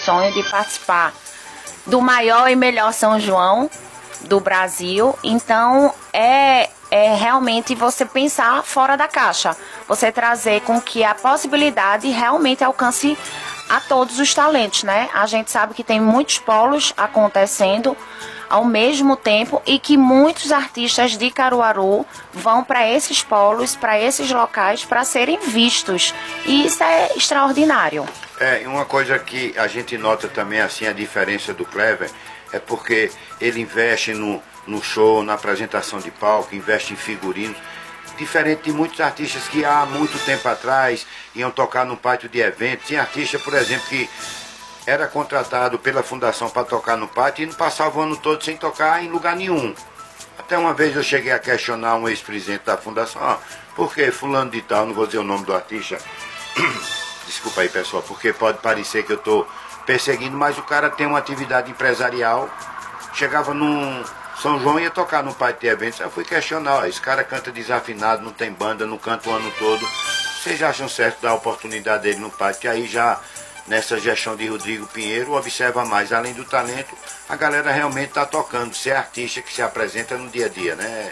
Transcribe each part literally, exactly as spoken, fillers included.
sonho de participar do maior e melhor São João do Brasil. Então, é, é realmente você pensar fora da caixa. Você trazer com que a possibilidade realmente alcance a todos os talentos, né? A gente sabe que tem muitos polos acontecendo ao mesmo tempo e que muitos artistas de Caruaru vão para esses polos, para esses locais, para serem vistos. E isso é extraordinário. É, uma coisa que a gente nota também, assim, a diferença do Clever, é porque ele investe no, no show, na apresentação de palco, investe em figurinos, diferente de muitos artistas que há muito tempo atrás iam tocar num pátio de eventos. Tinha artista, por exemplo, que era contratado pela fundação para tocar no pátio e não passava o ano todo sem tocar em lugar nenhum. Até uma vez eu cheguei a questionar um ex-presidente da fundação, ah, por que fulano de tal, não vou dizer o nome do artista, desculpa aí pessoal, porque pode parecer que eu estou perseguindo, mas o cara tem uma atividade empresarial, chegava num São João e ia tocar no pátio de eventos. Eu fui questionar, ó, esse cara canta desafinado, não tem banda, não canta o ano todo, vocês acham certo dar a oportunidade dele no pátio? E aí já nessa gestão de Rodrigo Pinheiro, observa mais, além do talento, a galera realmente está tocando, ser artista que se apresenta no dia a dia, né?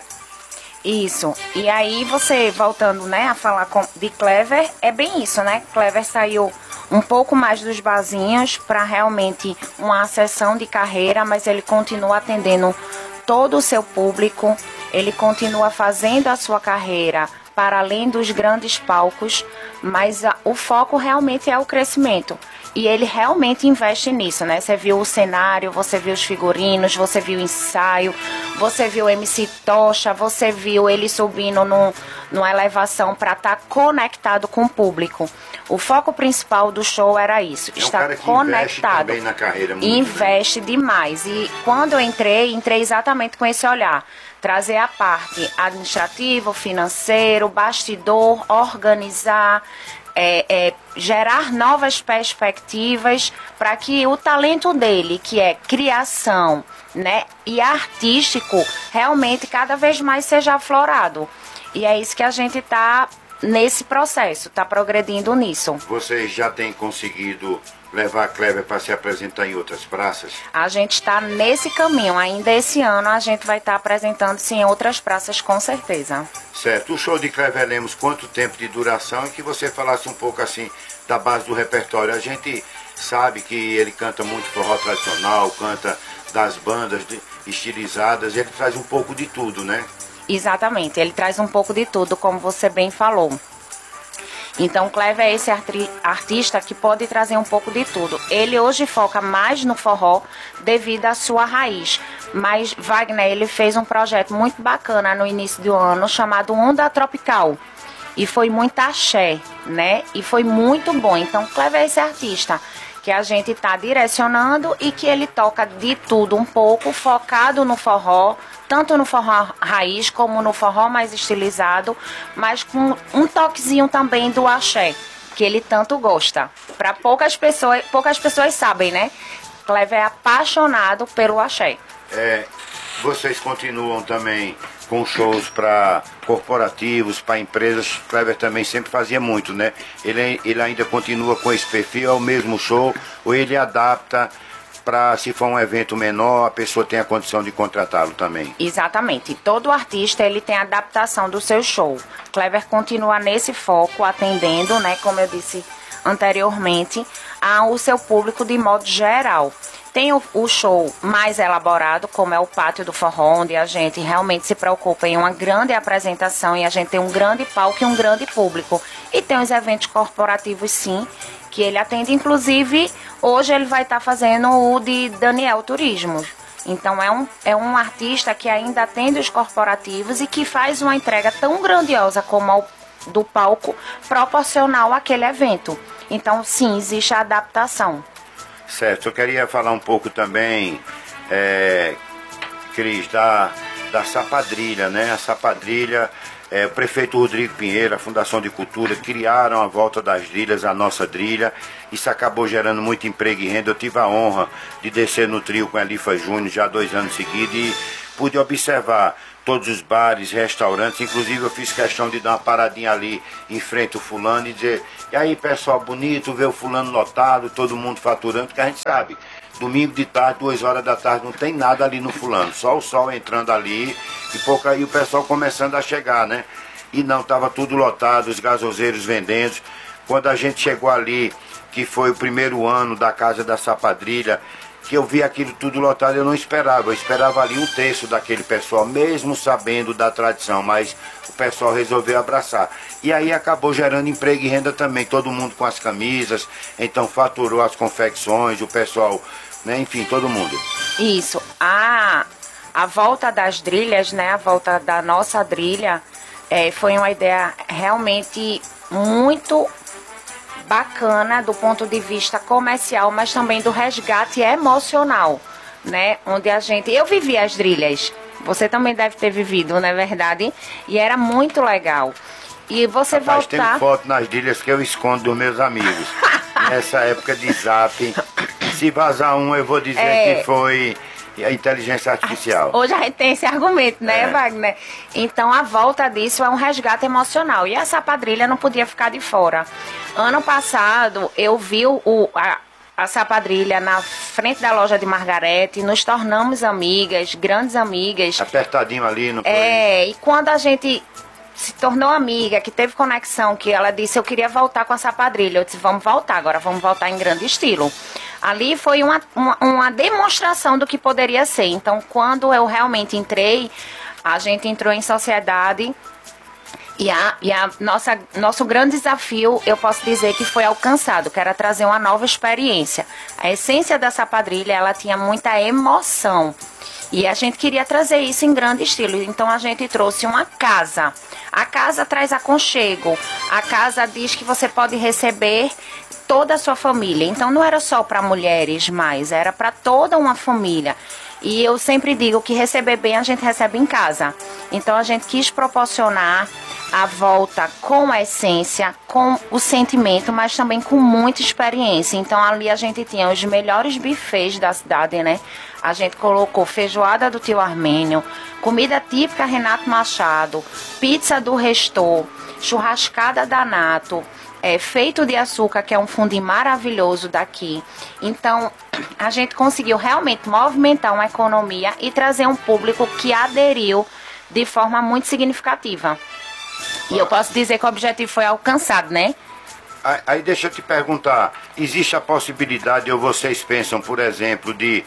Isso, e aí você, voltando, né, a falar com, de Clever, é bem isso, né? Clever saiu um pouco mais dos barzinhos para realmente uma ascensão de carreira, mas ele continua atendendo todo o seu público, ele continua fazendo a sua carreira para além dos grandes palcos, mas a, o foco realmente é o crescimento. E ele realmente investe nisso, né? Você viu o cenário, você viu os figurinos, você viu o ensaio, você viu o M C Tocha, você viu ele subindo no, numa elevação para estar tá conectado com o público. O foco principal do show era isso, é um estar cara que conectado. Investe também na carreira muito, investe né? demais. E quando eu entrei, entrei exatamente com esse olhar. Trazer a parte administrativa, financeiro, bastidor, organizar, é, é, gerar novas perspectivas para que o talento dele, que é criação, né, e artístico, realmente cada vez mais seja aflorado. E é isso que a gente está nesse processo, está progredindo nisso. Vocês já têm conseguido levar a Clever para se apresentar em outras praças? A gente está nesse caminho. Ainda esse ano a gente vai estar tá apresentando-se em outras praças, com certeza. Certo. O show de Clever Lemos, quanto tempo de duração? E que você falasse um pouco assim da base do repertório. A gente sabe que ele canta muito forró tradicional, canta das bandas de, estilizadas, ele traz um pouco de tudo, né? Exatamente, ele traz um pouco de tudo, como você bem falou. Então, Clever é esse artista que pode trazer um pouco de tudo. Ele hoje foca mais no forró devido à sua raiz. Mas Wagner, ele fez um projeto muito bacana no início do ano chamado Onda Tropical. E foi muito axé, né? E foi muito bom. Então, Clever é esse artista que a gente está direcionando e que ele toca de tudo um pouco, focado no forró, tanto no forró raiz como no forró mais estilizado, mas com um toquezinho também do axé, que ele tanto gosta. Para poucas pessoas, poucas pessoas sabem, né? Clever é apaixonado pelo axé. É, vocês continuam também com shows para corporativos, para empresas. Clever também sempre fazia muito, né? Ele, ele ainda continua com esse perfil, é o mesmo show, ou ele adapta para, se for um evento menor, a pessoa tem a condição de contratá-lo também? Exatamente. Todo artista, ele tem a adaptação do seu show. Clever continua nesse foco, atendendo, né, como eu disse anteriormente, ao seu público de modo geral. Tem o, o show mais elaborado, como é o Pátio do Forró, onde a gente realmente se preocupa em uma grande apresentação e a gente tem um grande palco e um grande público. E tem os eventos corporativos, sim, que ele atende. Inclusive, hoje ele vai estar fazendo o de Daniel Turismo. Então, é um, é um artista que ainda atende os corporativos e que faz uma entrega tão grandiosa como a do palco, proporcional àquele evento. Então, sim, existe a adaptação. Certo, eu queria falar um pouco também, é, Cris, da, da Sapadrilha, né? A Sapadrilha, é, o prefeito Rodrigo Pinheiro, a Fundação de Cultura, criaram a volta das trilhas, a nossa trilha. Isso acabou gerando muito emprego e renda. Eu tive a honra de descer no trio com a Elifa Júnior já dois anos seguidos e pude observar todos os bares, restaurantes, inclusive eu fiz questão de dar uma paradinha ali em frente ao fulano e dizer, e aí pessoal bonito, ver o fulano lotado, todo mundo faturando, porque a gente sabe, domingo de tarde, duas horas da tarde, não tem nada ali no fulano, só o sol entrando ali e pouco aí o pessoal começando a chegar, né? E não, estava tudo lotado, os gasoseiros vendendo. Quando a gente chegou ali, que foi o primeiro ano da Casa da Sapadrilha, que eu vi aquilo tudo lotado, eu não esperava. Eu esperava ali um terço daquele pessoal, mesmo sabendo da tradição, mas o pessoal resolveu abraçar. E aí acabou gerando emprego e renda também, todo mundo com as camisas, então faturou as confecções, o pessoal, né, enfim, todo mundo. Isso. A, a volta das drilhas, né, a volta da nossa drilha, é, foi uma ideia realmente muito bacana do ponto de vista comercial, mas também do resgate emocional, né? Onde a gente... Eu vivi as drilhas, você também deve ter vivido, não é verdade? E era muito legal. E você Rapaz, voltar... tem foto nas drilhas que eu escondo dos meus amigos. Nessa época de zap, se vazar um, eu vou dizer é... que foi... a inteligência artificial. Hoje a gente tem esse argumento, né, é. Wagner? Então a volta disso é um resgate emocional. E essa Sapadrilha não podia ficar de fora. Ano passado eu vi o, a, a Sapadrilha na frente da loja de Margarete, nos tornamos amigas, grandes amigas. Apertadinho ali, não foi? É, e quando a gente se tornou amiga, que teve conexão, que ela disse, eu queria voltar com a Sapadrilha. Eu disse, vamos voltar, agora vamos voltar em grande estilo. Ali foi uma, uma, uma demonstração do que poderia ser. Então, quando eu realmente entrei, a gente entrou em sociedade e, a, e a nossa, nosso grande desafio, eu posso dizer que foi alcançado, que era trazer uma nova experiência. A essência da Sapadrilha, ela tinha muita emoção. E a gente queria trazer isso em grande estilo. Então, a gente trouxe uma casa. A casa traz aconchego. A casa diz que você pode receber toda a sua família. Então não era só para mulheres mais, era para toda uma família. E eu sempre digo que receber bem a gente recebe em casa. Então a gente quis proporcionar a volta com a essência, com o sentimento, mas também com muita experiência. Então ali a gente tinha os melhores buffets da cidade, né? A gente colocou feijoada do tio Armênio, comida típica Renato Machado, pizza do Restor, churrascada da Nato, É, feito de açúcar, que é um fundo maravilhoso daqui. Então, a gente conseguiu realmente movimentar uma economia e trazer um público que aderiu de forma muito significativa. E eu posso dizer que o objetivo foi alcançado, né? Aí, aí deixa eu te perguntar, existe a possibilidade, ou vocês pensam, por exemplo, de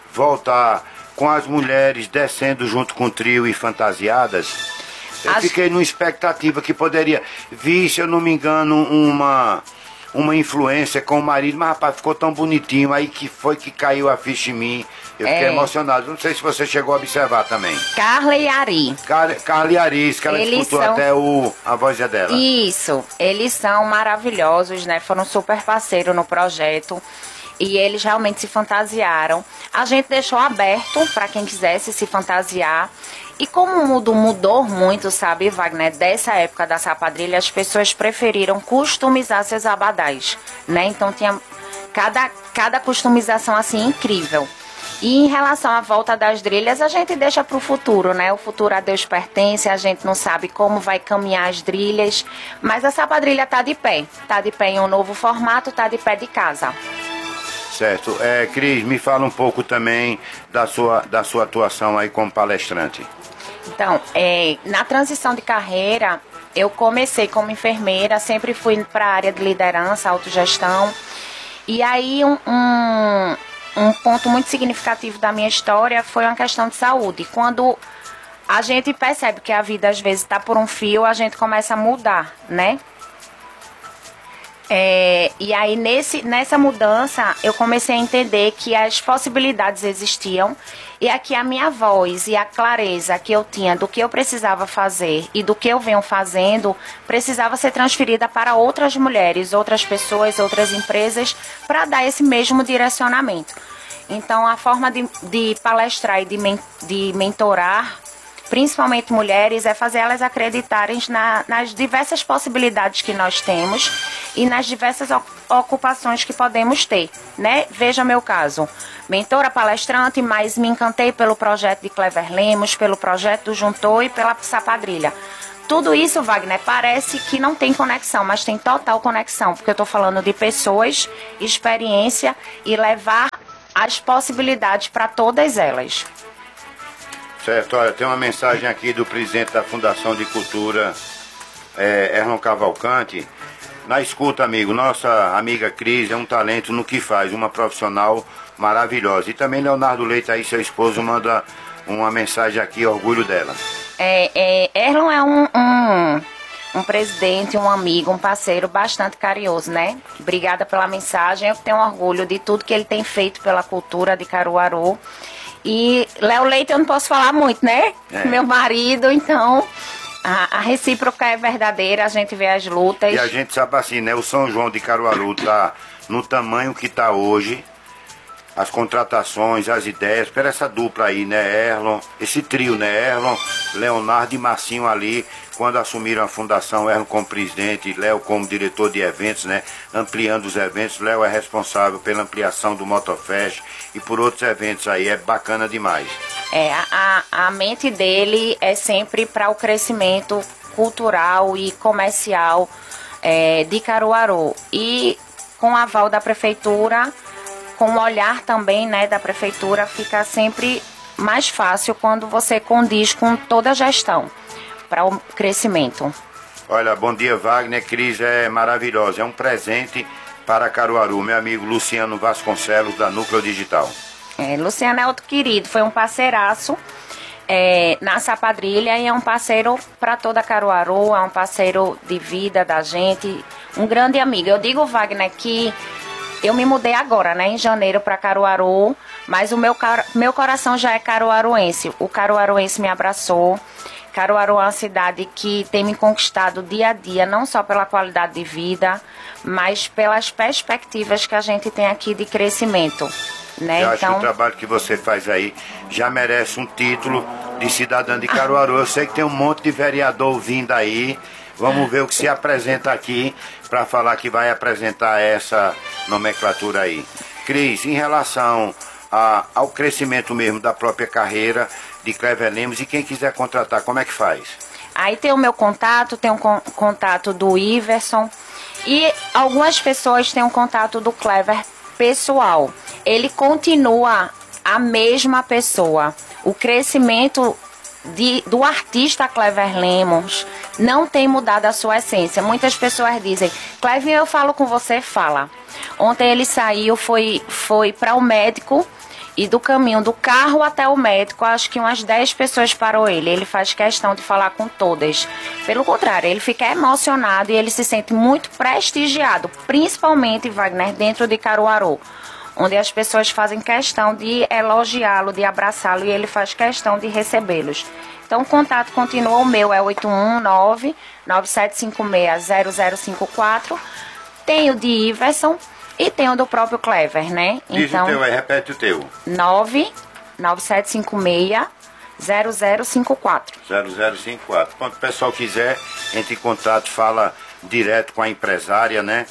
voltar com as mulheres descendo junto com o trio e fantasiadas? Eu As... fiquei numa expectativa que poderia vir, se eu não me engano, uma, uma influência com o marido, mas rapaz, ficou tão bonitinho, aí que foi que caiu a ficha em mim. Eu fiquei é. emocionado. Não sei se você chegou a observar também. Carla e Ari. Car Carla e Ari, que ela eles escutou são... até o, a voz é dela. Isso, eles são maravilhosos, né? Foram super parceiros no projeto. E eles realmente se fantasiaram. A gente deixou aberto para quem quisesse se fantasiar. E como o mundo mudou muito, sabe, Wagner, dessa época da Sapadrilha, as pessoas preferiram customizar seus abadás, né? Então tinha cada, cada customização assim incrível. E em relação à volta das drilhas, a gente deixa para o futuro, né? O futuro a Deus pertence, a gente não sabe como vai caminhar as drilhas, mas a Sapadrilha tá de pé. Tá de pé em um novo formato, tá de pé de casa. Certo. É, Cris, me fala um pouco também da sua, da sua atuação aí como palestrante. Então, é, na transição de carreira, eu comecei como enfermeira, sempre fui para a área de liderança, autogestão. E aí, um, um, um ponto muito significativo da minha história foi uma questão de saúde. Quando a gente percebe que a vida, às vezes, está por um fio, a gente começa a mudar, né? É, e aí, nesse, nessa mudança, eu comecei a entender que as possibilidades existiam e aqui a minha voz e a clareza que eu tinha do que eu precisava fazer e do que eu venho fazendo precisava ser transferida para outras mulheres, outras pessoas, outras empresas, para dar esse mesmo direcionamento. Então, a forma de, de palestrar e de, men, de mentorar principalmente mulheres, é fazer elas acreditarem na, nas diversas possibilidades que nós temos e nas diversas ocupações que podemos ter, né? Veja meu caso, mentora palestrante, mas me encantei pelo projeto de Clever Lemos, pelo projeto do Juntou e pela Sapadrilha. Tudo isso, Wagner, parece que não tem conexão, mas tem total conexão, porque eu estou falando de pessoas, experiência e levar as possibilidades para todas elas. Certo, olha, tem uma mensagem aqui do presidente da Fundação de Cultura, é, Erlon Cavalcante. Na escuta, amigo, nossa amiga Cris é um talento no que faz, uma profissional maravilhosa. E também Leonardo Leite, aí seu esposo, manda uma mensagem aqui, orgulho dela. É, é, Erlon é um, um, um presidente, um amigo, um parceiro bastante carinhoso, né? Obrigada pela mensagem, eu tenho orgulho de tudo que ele tem feito pela cultura de Caruaru. E Léo Leite eu não posso falar muito, né? É. Meu marido, então a, a recíproca é verdadeira, a gente vê as lutas. E a gente sabe assim, né? O São João de Caruaru tá no tamanho que tá hoje. As contratações, as ideias, para essa dupla aí, né, Erlon, esse trio, né, Erlon, Leonardo e Marcinho ali, quando assumiram a fundação, Erlon como presidente, Léo como diretor de eventos, né, ampliando os eventos. Léo é responsável pela ampliação do Motofest e por outros eventos aí, é bacana demais. É, a, a mente dele é sempre para o crescimento cultural e comercial é, de Caruaru. E com o aval da prefeitura, com o olhar também, né, da prefeitura, fica sempre mais fácil quando você condiz com toda a gestão para o crescimento. Olha, bom dia, Wagner. Cris é maravilhosa, é um presente para Caruaru. Meu amigo Luciano Vasconcelos, da Núcleo Digital. É, Luciano é outro querido, foi um parceiraço é, na Sapadrilha e é um parceiro para toda Caruaru, é um parceiro de vida da gente, um grande amigo. Eu digo, Wagner, que eu me mudei agora, né, em janeiro para Caruaru, mas o meu, meu coração já é caruaruense. O caruaruense me abraçou. Caruaru é uma cidade que tem me conquistado dia a dia, não só pela qualidade de vida, mas pelas perspectivas que a gente tem aqui de crescimento, né? Eu então... acho que o trabalho que você faz aí já merece um título de cidadã de Caruaru. Eu sei que tem um monte de vereador vindo aí. Vamos ver o que se apresenta aqui para falar que vai apresentar essa nomenclatura aí. Cris, em relação a, ao crescimento mesmo da própria carreira de Clever Lemos, e quem quiser contratar, como é que faz? Aí tem o meu contato, tem o um contato do Iverson e algumas pessoas têm um contato do Clever pessoal. Ele continua a mesma pessoa. O crescimento De, do artista Clever Lemos não tem mudado a sua essência. Muitas pessoas dizem, Clever, eu falo com você, fala. Ontem ele saiu, foi, foi para o médico e do caminho do carro até o médico, acho que umas dez pessoas parou ele. Ele faz questão de falar com todas. Pelo contrário, ele fica emocionado e ele se sente muito prestigiado, principalmente, Wagner, dentro de Caruaru, onde as pessoas fazem questão de elogiá-lo, de abraçá-lo, e ele faz questão de recebê-los. Então, o contato continua, o meu é oito um nove, nove sete cinco seis, zero zero cinco quatro. Tem o de Iverson e tem o do próprio Clever, né? Diz então, o teu aí, repete o teu. nove nove sete cinco seis, zero zero cinco quatro. zero zero cinco quatro. Quando o pessoal quiser, entre em contato, fala direto com a empresária, né?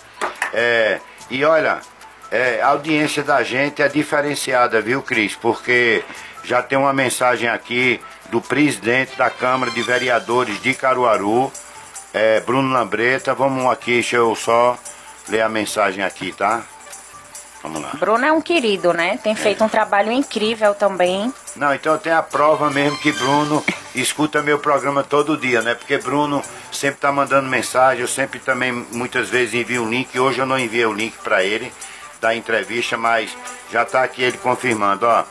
É, e olha... É, a audiência da gente é diferenciada, viu, Cris? Porque já tem uma mensagem aqui do presidente da Câmara de Vereadores de Caruaru, é, Bruno Lambreta. Vamos aqui, deixa eu só ler a mensagem aqui, tá? Vamos lá. Bruno é um querido, né? Tem feito é. um trabalho incrível também. Não, então tem a prova mesmo que Bruno escuta meu programa todo dia, né? Porque Bruno sempre tá mandando mensagem, eu sempre também muitas vezes envio um link. Hoje eu não enviei o link para ele da entrevista, mas já está aqui ele confirmando, ó,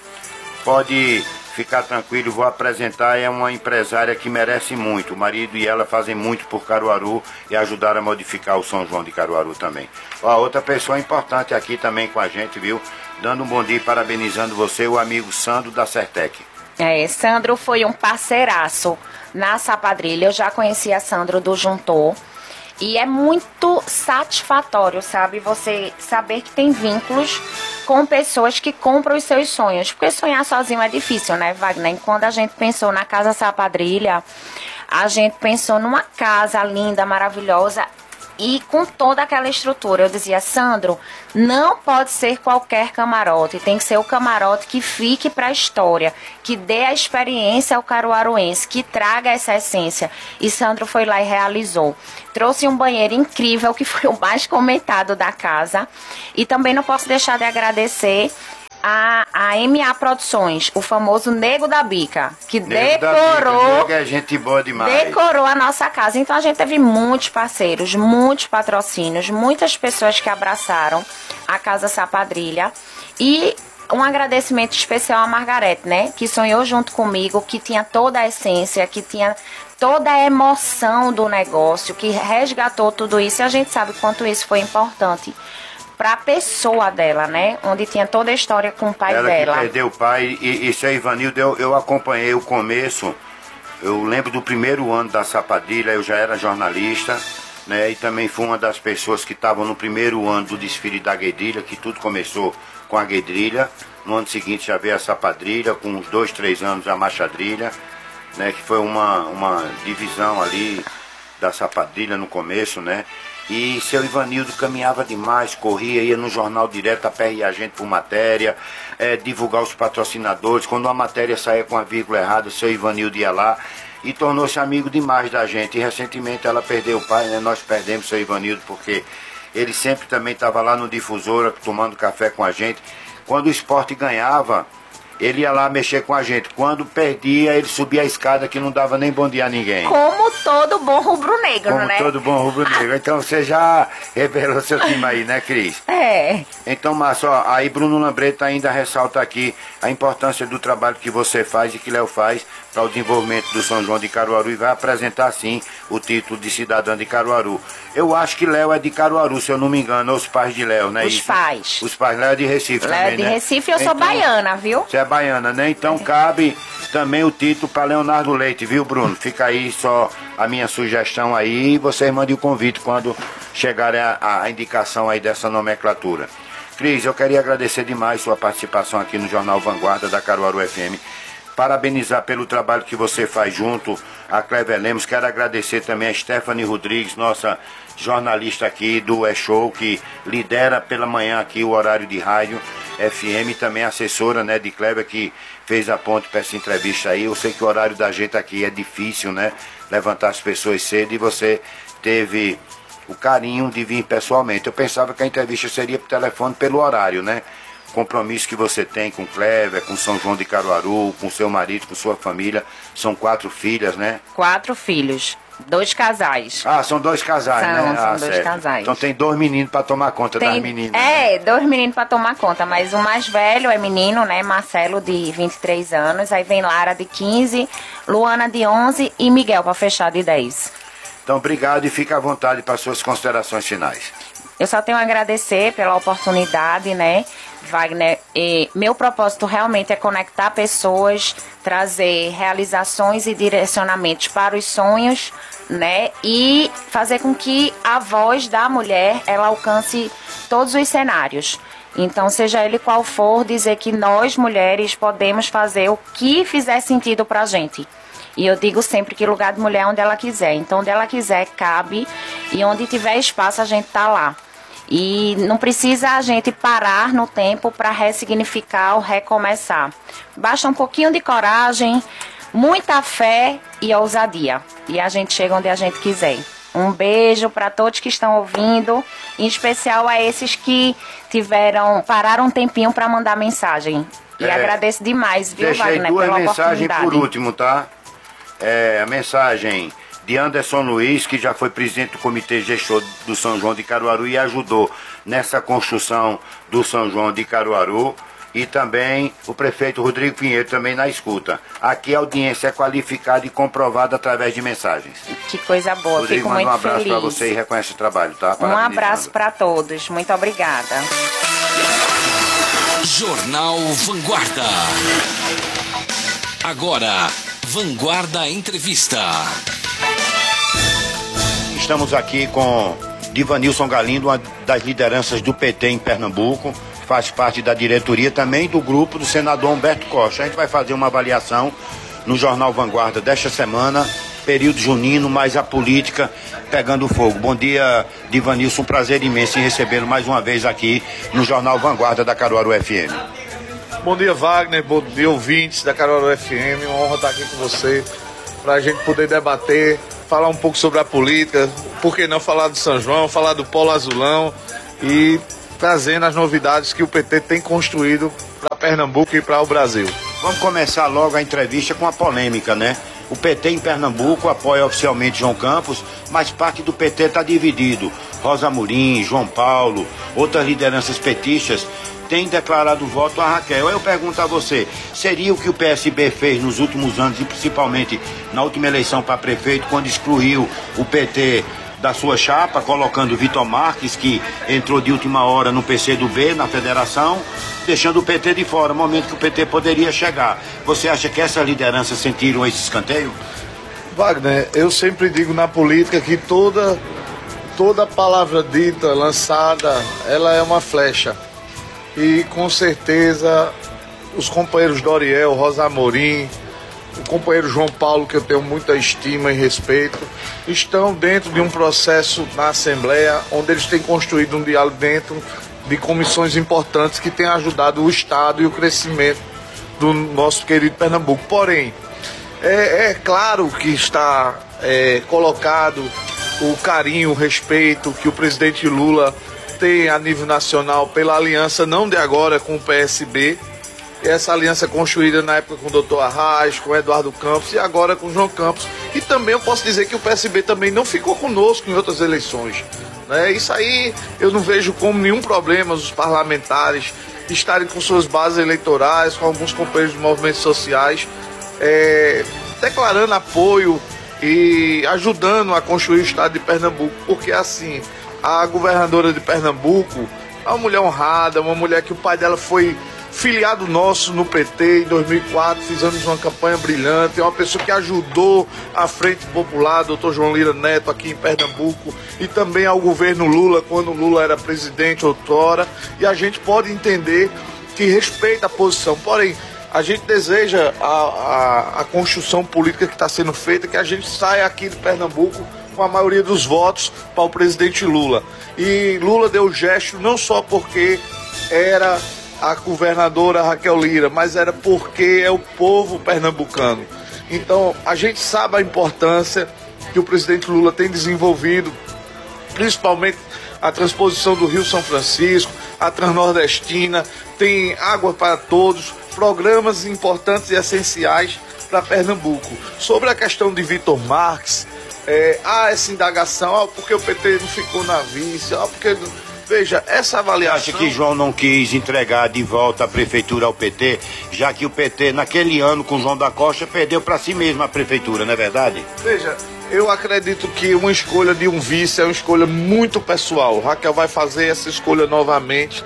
pode ficar tranquilo, vou apresentar, é uma empresária que merece muito, o marido e ela fazem muito por Caruaru e ajudaram a modificar o São João de Caruaru também. Ó, outra pessoa importante aqui também com a gente, viu, dando um bom dia e parabenizando você, o amigo Sandro da Certec. É, Sandro foi um parceiraço na Sapadrilha, eu já conhecia Sandro do Juntou. E é muito satisfatório, sabe? Você saber que tem vínculos com pessoas que compram os seus sonhos. Porque sonhar sozinho é difícil, né, Wagner? E quando a gente pensou na Casa Sapadrilha, a gente pensou numa casa linda, maravilhosa, e com toda aquela estrutura. Eu dizia, Sandro, não pode ser qualquer camarote, tem que ser o camarote que fique para a história, que dê a experiência ao caruaruense, que traga essa essência. E Sandro foi lá e realizou. Trouxe um banheiro incrível, que foi o mais comentado da casa. E também não posso deixar de agradecer A, a M A Produções, o famoso Nego da Bica, que Nego decorou, da Bica, é gente boa demais. decorou a nossa casa. Então a gente teve muitos parceiros, muitos patrocínios, muitas pessoas que abraçaram a Casa Sapadrilha. E um agradecimento especial a Margarete, né, que sonhou junto comigo, que tinha toda a essência, que tinha toda a emoção do negócio, que resgatou tudo isso. E a gente sabe quanto isso foi importante para a pessoa dela, né? Onde tinha toda a história com o pai Ela dela. Que perdeu o pai, e, e seu Ivanildo, eu, eu acompanhei o começo. Eu lembro do primeiro ano da Sapadrilha, eu já era jornalista, né? E também fui uma das pessoas que estavam no primeiro ano do desfile da Guedrilha, que tudo começou com a Guedrilha. No ano seguinte já veio a Sapadrilha, com uns dois, três anos a Machadrilha, né? Que foi uma, uma divisão ali da Sapadrilha no começo, né? E seu Ivanildo caminhava demais, corria, ia no jornal direto, aperrear a gente por matéria, é, divulgar os patrocinadores. Quando uma matéria saía com a vírgula errada, seu Ivanildo ia lá e tornou-se amigo demais da gente. E recentemente ela perdeu o pai, né? Nós perdemos seu Ivanildo porque ele sempre também estava lá no Difusora tomando café com a gente. Quando o esporte ganhava, ele ia lá mexer com a gente. Quando perdia, ele subia a escada que não dava nem bom dia a ninguém. Como todo bom rubro-negro, né? Como todo bom rubro-negro. Então você já revelou seu time aí, né, Cris? É. Então, Márcio, ó, aí Bruno Lambreta ainda ressalta aqui a importância do trabalho que você faz e que Léo faz para o desenvolvimento do São João de Caruaru, e vai apresentar, sim, o título de cidadã de Caruaru. Eu acho que Léo é de Caruaru, se eu não me engano, ou os pais de Léo, né? Os isso? pais. Os pais, Léo é de Recife Léo também, é de né? Recife e eu então, sou baiana, viu? Você é baiana, né? Então cabe também o título para Leonardo Leite, viu, Bruno? Fica aí só a minha sugestão aí, e vocês mandem o convite quando chegar a, a indicação aí dessa nomenclatura. Cris, eu queria agradecer demais sua participação aqui no Jornal Vanguarda da Caruaru F M. Parabenizar pelo trabalho que você faz junto a Clever Lemos. Quero agradecer também a Stephanie Rodrigues, nossa jornalista aqui do E-Show, que lidera pela manhã aqui o horário de rádio F M, também assessora, né, de Clever, que fez a ponte para essa entrevista aí. Eu sei que o horário da gente aqui é difícil, né, levantar as pessoas cedo, e você teve o carinho de vir pessoalmente. Eu pensava que a entrevista seria por telefone pelo horário, né? Compromisso que você tem com Clever, com São João de Caruaru, com seu marido, com sua família. São quatro filhas, né? Quatro filhos. Dois casais. Ah, são dois casais, são, né? São ah, dois certo. casais. Então tem dois meninos para tomar conta tem, das meninas. É, né? dois meninos para tomar conta, mas o mais velho é menino, né? Marcelo, de vinte e três anos. Aí vem Lara, de quinze, Luana, de onze e Miguel, para fechar, de dez. Então, obrigado, e fica à vontade para suas considerações finais. Eu só tenho a agradecer pela oportunidade, né, Wagner? E meu propósito realmente é conectar pessoas, trazer realizações e direcionamentos para os sonhos, né? E fazer com que a voz da mulher, ela alcance todos os cenários. Então, seja ele qual for, dizer que nós, mulheres, podemos fazer o que fizer sentido pra gente. E eu digo sempre que lugar de mulher é onde ela quiser. Então, onde ela quiser, cabe. E onde tiver espaço, a gente tá lá. E não precisa a gente parar no tempo para ressignificar ou recomeçar. Basta um pouquinho de coragem, muita fé e ousadia. E a gente chega onde a gente quiser. Um beijo para todos que estão ouvindo, em especial a esses que tiveram, pararam um tempinho para mandar mensagem. E é, agradeço demais, viu, deixei Wagner, duas pela mensagens oportunidade. por último, tá? É, a mensagem de Anderson Luiz, que já foi presidente do Comitê Gestor do São João de Caruaru e ajudou nessa construção do São João de Caruaru. E também o prefeito Rodrigo Pinheiro, também na escuta. Aqui a audiência é qualificada e comprovada através de mensagens. Que coisa boa, Rodrigo, fico manda muito um abraço feliz. para você e reconhece o trabalho, tá? Um abraço para todos, muito obrigada. Jornal Vanguarda. Agora, Vanguarda Entrevista. Estamos aqui com Divanilson Galindo, uma das lideranças do P T em Pernambuco. faz parte da diretoria também do grupo do senador Humberto Costa. A gente vai fazer uma avaliação no Jornal Vanguarda desta semana, período junino, mais a política pegando fogo. Bom dia, Divanilson, um prazer imenso em recebê-lo mais uma vez aqui no Jornal Vanguarda da Caruaru F M. Bom dia, Wagner, bom dia, ouvintes da Caruaru F M, uma honra estar aqui com você, para a gente poder debater, falar um pouco sobre a política, por que não falar do São João, falar do Polo Azulão e trazendo as novidades que o P T tem construído para Pernambuco e para o Brasil. Vamos começar logo a entrevista com a polêmica, né? O P T em Pernambuco apoia oficialmente João Campos, mas parte do P T está dividido. Rosa Amorim, João Paulo, outras lideranças petistas têm declarado voto a Raquel. Eu pergunto a você, seria o que o P S B fez nos últimos anos e principalmente na última eleição para prefeito, quando excluiu o P T da sua chapa, colocando Vitor Marques, que entrou de última hora no P C do B, na federação, deixando o P T de fora, momento que o P T poderia chegar. Você acha que essas lideranças sentiram esse escanteio? Wagner, eu sempre digo na política que toda, toda palavra dita, lançada, ela é uma flecha. E com certeza os companheiros Doriel, Rosa Amorim, o companheiro João Paulo, que eu tenho muita estima e respeito, estão dentro de um processo na Assembleia, onde eles têm construído um diálogo dentro de comissões importantes que têm ajudado o Estado e o crescimento do nosso querido Pernambuco. Porém, é, é claro que está é, colocado o carinho, o respeito que o presidente Lula tem a nível nacional pela aliança, não de agora, com o P S B, essa aliança construída na época com o doutor Arraes, com o Eduardo Campos e agora com o João Campos. E também eu posso dizer que o P S B também não ficou conosco em outras eleições, né? Isso aí eu não vejo como nenhum problema os parlamentares estarem com suas bases eleitorais, com alguns companheiros de movimentos sociais, é, declarando apoio e ajudando a construir o estado de Pernambuco, porque assim, a governadora de Pernambuco é uma mulher honrada, uma mulher que o pai dela foi filiado nosso no P T em dois mil e quatro, fizemos uma campanha brilhante, é uma pessoa que ajudou a Frente Popular, doutor João Lira Neto, aqui em Pernambuco, e também ao governo Lula, quando Lula era presidente outrora, e a gente pode entender que respeita a posição, porém, a gente deseja a, a, a construção política que está sendo feita, que a gente saia aqui de Pernambuco com a maioria dos votos para o presidente Lula. E Lula deu gesto não só porque era a governadora Raquel Lira, mas era porque é o povo pernambucano. Então, a gente sabe a importância que o presidente Lula tem desenvolvido, principalmente a transposição do Rio São Francisco, a Transnordestina, tem água para todos, programas importantes e essenciais para Pernambuco. Sobre a questão de Vitor Marques, é, há essa indagação, ó, porque o P T não ficou na vice, ó, porque... Veja, essa avaliação... Acha que João não quis entregar de volta a prefeitura ao P T, já que o P T, naquele ano, com João da Costa, perdeu para si mesmo a prefeitura, não é verdade? Veja, eu acredito que uma escolha de um vice é uma escolha muito pessoal. Raquel vai fazer essa escolha novamente,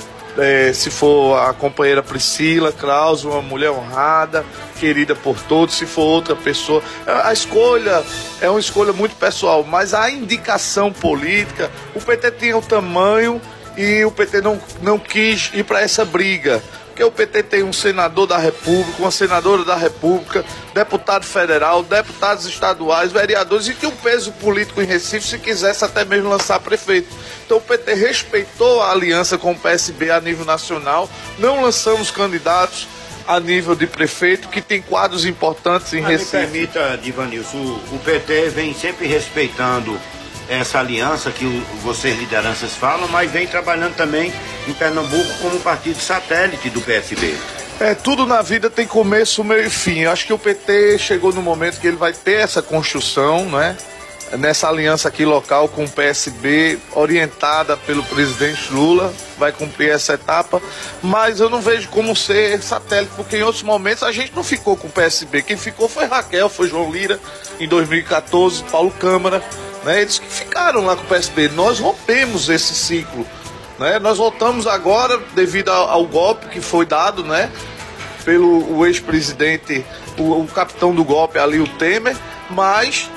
é, se for a companheira Priscila Kraus, uma mulher honrada, querida por todos, se for outra pessoa. A escolha é uma escolha muito pessoal, mas a indicação política, o P T tinha o tamanho e o P T não, não quis ir para essa briga. Porque o P T tem um senador da República, uma senadora da República, deputado federal, deputados estaduais, vereadores, e tem um peso político em Recife, se quisesse até mesmo lançar prefeito. Então o P T respeitou a aliança com o P S B a nível nacional, não lançamos candidatos a nível de prefeito, que tem quadros importantes em Mas Recife. Me permita, Divanilson, o, o P T vem sempre respeitando essa aliança que o, vocês lideranças falam, mas vem trabalhando também em Pernambuco como partido satélite do P S B. É, tudo na vida tem começo, meio e fim. Eu acho que o P T chegou no momento que ele vai ter essa construção, né? Nessa aliança aqui local com o P S B, orientada pelo presidente Lula, vai cumprir essa etapa, mas eu não vejo como ser satélite, porque em outros momentos a gente não ficou com o P S B, quem ficou foi Raquel, foi João Lira, em dois mil e quatorze, Paulo Câmara, né? Eles que ficaram lá com o P S B, nós rompemos esse ciclo, né? Nós voltamos agora, devido ao, ao golpe que foi dado, né? Pelo o ex-presidente, o, o capitão do golpe ali, o Temer, mas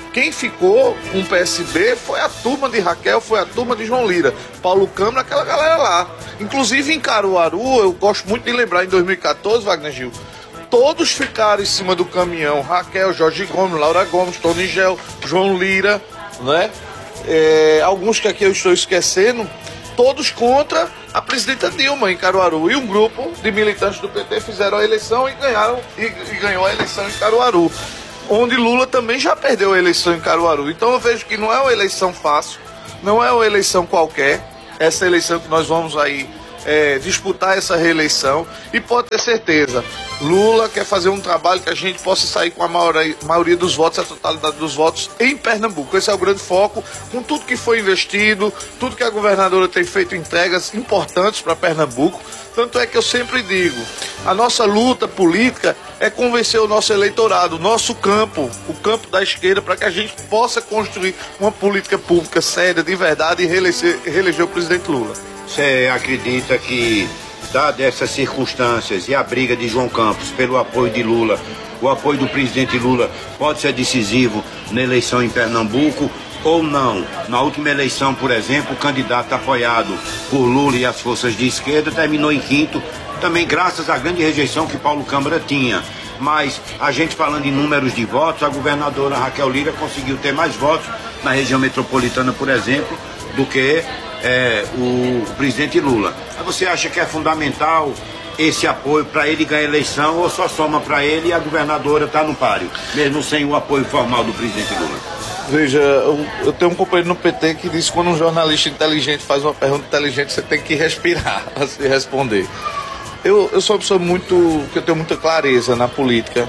Quem ficou com o P S B foi a turma de Raquel, foi a turma de João Lira, Paulo Câmara, aquela galera lá. Inclusive em Caruaru, eu gosto muito de lembrar, em dois mil e quatorze, Wagner Gil, todos ficaram em cima do caminhão. Raquel, Jorge Gomes, Laura Gomes, Tony Gel, João Lira, né? É, alguns que aqui eu estou esquecendo, todos contra a presidenta Dilma em Caruaru. E um grupo de militantes do P T fizeram a eleição e ganharam e, e ganhou a eleição em Caruaru, onde Lula também já perdeu a eleição em Caruaru. Então eu vejo que não é uma eleição fácil, não é uma eleição qualquer, essa eleição que nós vamos aí é, disputar essa reeleição, e pode ter certeza, Lula quer fazer um trabalho que a gente possa sair com a maioria, maioria dos votos, a totalidade dos votos em Pernambuco. Esse é o grande foco, com tudo que foi investido, tudo que a governadora tem feito, entregas importantes para Pernambuco. Tanto é que eu sempre digo, a nossa luta política é convencer o nosso eleitorado, o nosso campo, o campo da esquerda, para que a gente possa construir uma política pública séria, de verdade, e reeleger, reeleger o presidente Lula. Você acredita que, dadas essas circunstâncias e a briga de João Campos pelo apoio de Lula, o apoio do presidente Lula pode ser decisivo na eleição em Pernambuco ou não? Na última eleição, por exemplo, o candidato apoiado por Lula e as forças de esquerda terminou em quinto, também graças à grande rejeição que Paulo Câmara tinha. Mas a gente falando em números de votos, a governadora Raquel Lira conseguiu ter mais votos na região metropolitana, por exemplo, do que é, o, o presidente Lula. Você acha que é fundamental esse apoio para ele ganhar a eleição, ou só soma para ele e a governadora está no páreo, mesmo sem o apoio formal do presidente Lula? Veja, eu, eu tenho um companheiro no P T que diz que quando um jornalista inteligente faz uma pergunta inteligente, você tem que respirar para se responder. Eu, eu sou uma pessoa muito, que eu tenho muita clareza na política,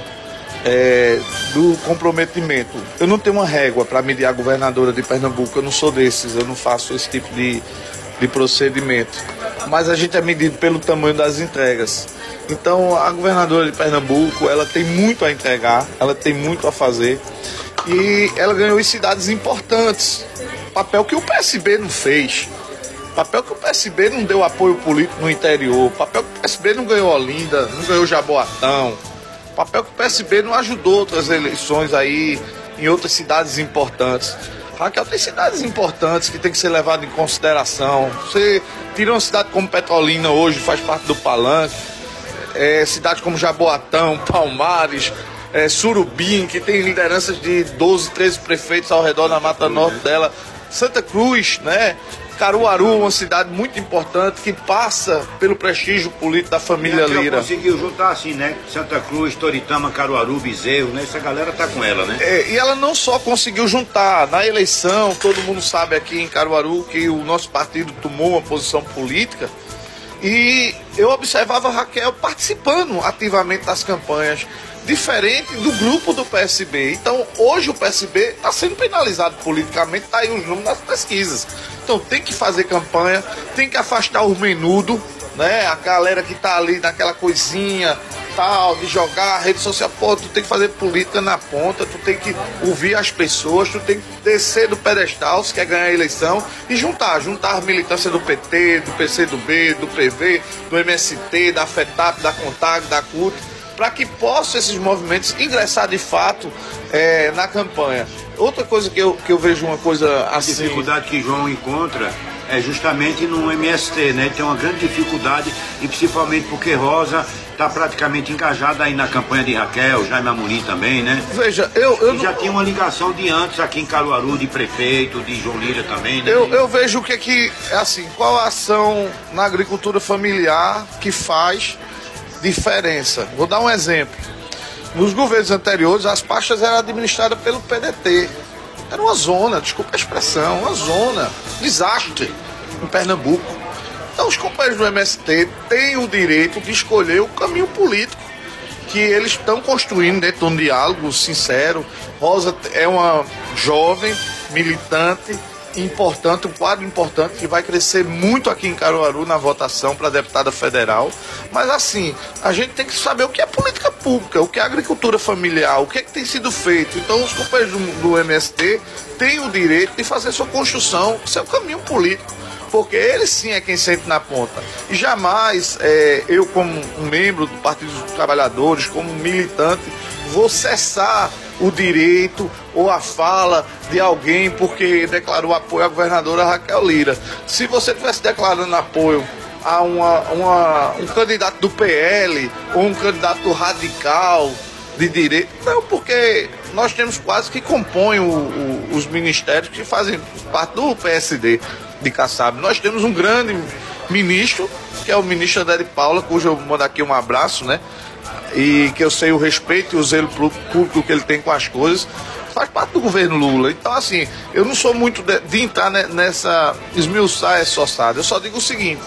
é, do comprometimento. Eu não tenho uma régua para medir a governadora de Pernambuco, eu não sou desses, eu não faço esse tipo de, de procedimento. Mas a gente é medido pelo tamanho das entregas. Então a governadora de Pernambuco, ela tem muito a entregar, ela tem muito a fazer, e ela ganhou em cidades importantes, papel que o P S B não fez. Papel que o P S B não deu apoio político no interior. Papel que o P S B não ganhou Olinda, não ganhou Jaboatão. Papel que o P S B não ajudou outras eleições aí em outras cidades importantes. Raquel, tem cidades importantes que tem que ser levado em consideração. Você tira uma cidade como Petrolina hoje, faz parte do Palanque. É, cidades como Jaboatão, Palmares, é, Surubim, que tem lideranças de doze, treze prefeitos ao redor da Mata Norte dela. Santa Cruz, né? Caruaru, uma cidade muito importante que passa pelo prestígio político da família Lira. Conseguiu juntar assim, né? Santa Cruz, Toritama, Caruaru, Bezerro, né? Essa galera tá com ela, né? É, e ela não só conseguiu juntar, na eleição, todo mundo sabe aqui em Caruaru que o nosso partido tomou uma posição política, e eu observava a Raquel participando ativamente das campanhas, diferente do grupo do P S B. Então, hoje o P S B está sendo penalizado politicamente, está aí os números das pesquisas. Então, tem que fazer campanha, tem que afastar o menudo, né? A galera que está ali naquela coisinha, tal, de jogar rede social. Pô, tu tem que fazer política na ponta, tu tem que ouvir as pessoas, tu tem que descer do pedestal se quer ganhar a eleição e juntar, juntar a militância do P T, do P C do B, do P V, do M S T, da FETAP, da CONTAG, da CUT, para que possam esses movimentos ingressar de fato é, na campanha. Outra coisa que eu, que eu vejo uma coisa assim... A dificuldade que João encontra é justamente no M S T, né? Tem uma grande dificuldade, e principalmente porque Rosa está praticamente engajada aí na campanha de Raquel, Jaime Amorim também, né? Veja, eu... eu e já não... tinha uma ligação de antes aqui em Caruaru, de prefeito, de João Lira também, né? Eu, eu vejo o que é que, assim, qual a ação na agricultura familiar que faz diferença. Vou dar um exemplo. Nos governos anteriores, as pastas eram administradas pelo P D T. Era uma zona, desculpa a expressão, uma zona, desastre em Pernambuco. Então os companheiros do M S T têm o direito de escolher o caminho político que eles estão construindo dentro de um diálogo sincero. Rosa é uma jovem, militante, importante, um quadro importante que vai crescer muito aqui em Caruaru na votação para deputada federal. Mas assim, a gente tem que saber o que é política pública, o que é agricultura familiar, o que é que tem sido feito. Então os companheiros do, do M S T têm o direito de fazer sua construção, seu caminho político, porque ele sim é quem sente na ponta. E jamais é, eu, como um membro do Partido dos Trabalhadores, como militante, vou cessar o direito ou a fala de alguém porque declarou apoio à governadora Raquel Lira. Se você estivesse declarando apoio a uma, uma, um candidato do P L ou um candidato radical de direito, não, porque nós temos quase que compõem o, o, os ministérios que fazem parte do P S D de Kassab. Nós temos um grande ministro, que é o ministro André de Paula, cujo eu mando aqui um abraço, né? E que eu sei o respeito e o zelo público que ele tem com as coisas, faz parte do governo Lula. Então, assim, eu não sou muito de, de entrar nessa esmiuçar essa ossada. Eu só digo o seguinte: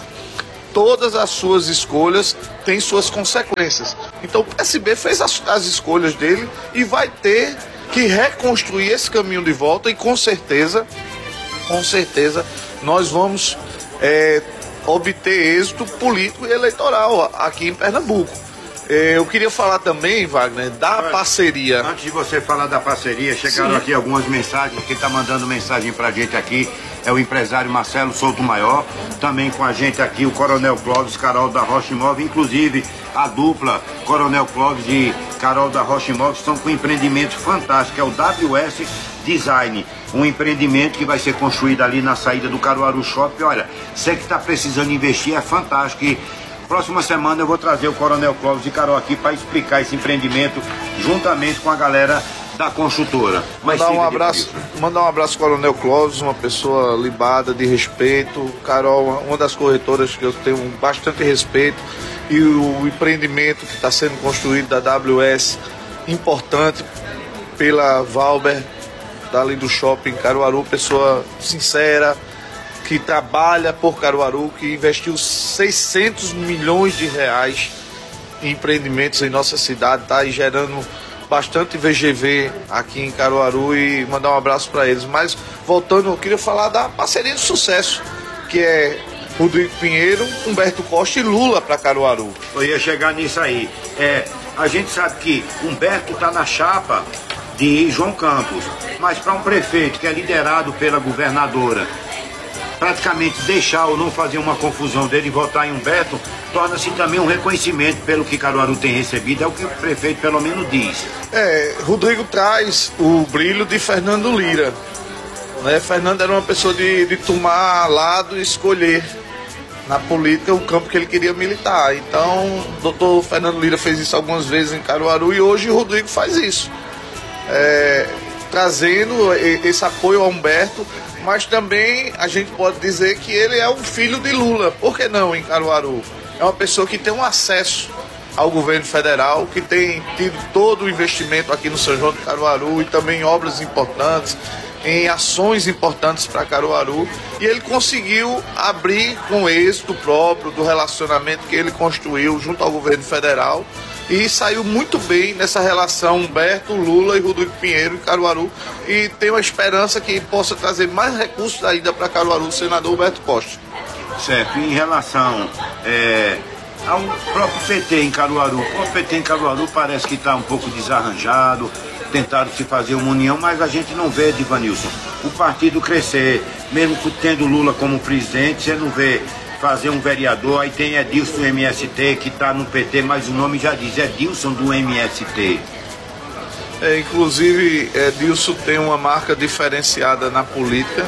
todas as suas escolhas têm suas consequências. Então o P S B fez as, as escolhas dele e vai ter que reconstruir esse caminho de volta e com certeza, com certeza, nós vamos é, obter êxito político e eleitoral aqui em Pernambuco. Eu queria falar também, Wagner, da parceria. Antes de você falar da parceria, chegaram Sim. aqui algumas mensagens. Quem está mandando mensagem para a gente aqui é o empresário Marcelo Souto Maior. Também com a gente aqui o Coronel Clóvis, Carol da Rocha Imóvel. Inclusive a dupla Coronel Clóvis e Carol da Rocha Imóvel estão com um empreendimento fantástico, é o W S Design. Um empreendimento que vai ser construído ali na saída do Caruaru Shopping. Olha, você que está precisando investir, é fantástico. E próxima semana eu vou trazer o Coronel Clóvis e Carol aqui para explicar esse empreendimento juntamente com a galera da construtora. Mas mandar um abraço, mandar um abraço ao Coronel Clóvis, uma pessoa libada, de respeito. Carol, uma das corretoras que eu tenho bastante respeito. E o empreendimento que está sendo construído da W S, importante, pela Valber, dali do shopping Caruaru, pessoa sincera, que trabalha por Caruaru, que investiu seiscentos milhões de reais em empreendimentos em nossa cidade, está aí gerando bastante V G V aqui em Caruaru, e mandar um abraço para eles. Mas voltando, eu queria falar da parceria de sucesso, que é Rodrigo Pinheiro, Humberto Costa e Lula para Caruaru. Eu ia chegar nisso aí. É, a gente sabe que Humberto está na chapa de João Campos, mas para um prefeito que é liderado pela governadora, praticamente deixar ou não fazer uma confusão dele e votar em Humberto, torna-se também um reconhecimento pelo que Caruaru tem recebido, é o que o prefeito pelo menos diz. É, Rodrigo traz o brilho de Fernando Lira, né? Fernando era uma pessoa de, de tomar lado e escolher na política o campo que ele queria militar. Então, o doutor Fernando Lira fez isso algumas vezes em Caruaru e hoje o Rodrigo faz isso, é, trazendo esse apoio a Humberto. Mas também a gente pode dizer que ele é um filho de Lula. Por que não em Caruaru? É uma pessoa que tem um acesso ao governo federal, que tem tido todo o investimento aqui no São João de Caruaru e também em obras importantes, em ações importantes para Caruaru. E ele conseguiu abrir com êxito próprio do relacionamento que ele construiu junto ao governo federal. E saiu muito bem nessa relação Humberto, Lula e Rodrigo Pinheiro em Caruaru. E tenho a esperança que possa trazer mais recursos ainda para Caruaru o senador Humberto Costa. Certo. E em relação é, ao próprio P T em Caruaru, o P T em Caruaru parece que está um pouco desarranjado, tentaram se fazer uma união, mas a gente não vê, Divanilson, o partido crescer, mesmo tendo Lula como presidente, você não vê fazer um vereador. Aí tem Edilson do M S T, que está no P T, mas o nome já diz, Edilson do M S T. É, inclusive, Edilson tem uma marca diferenciada na política,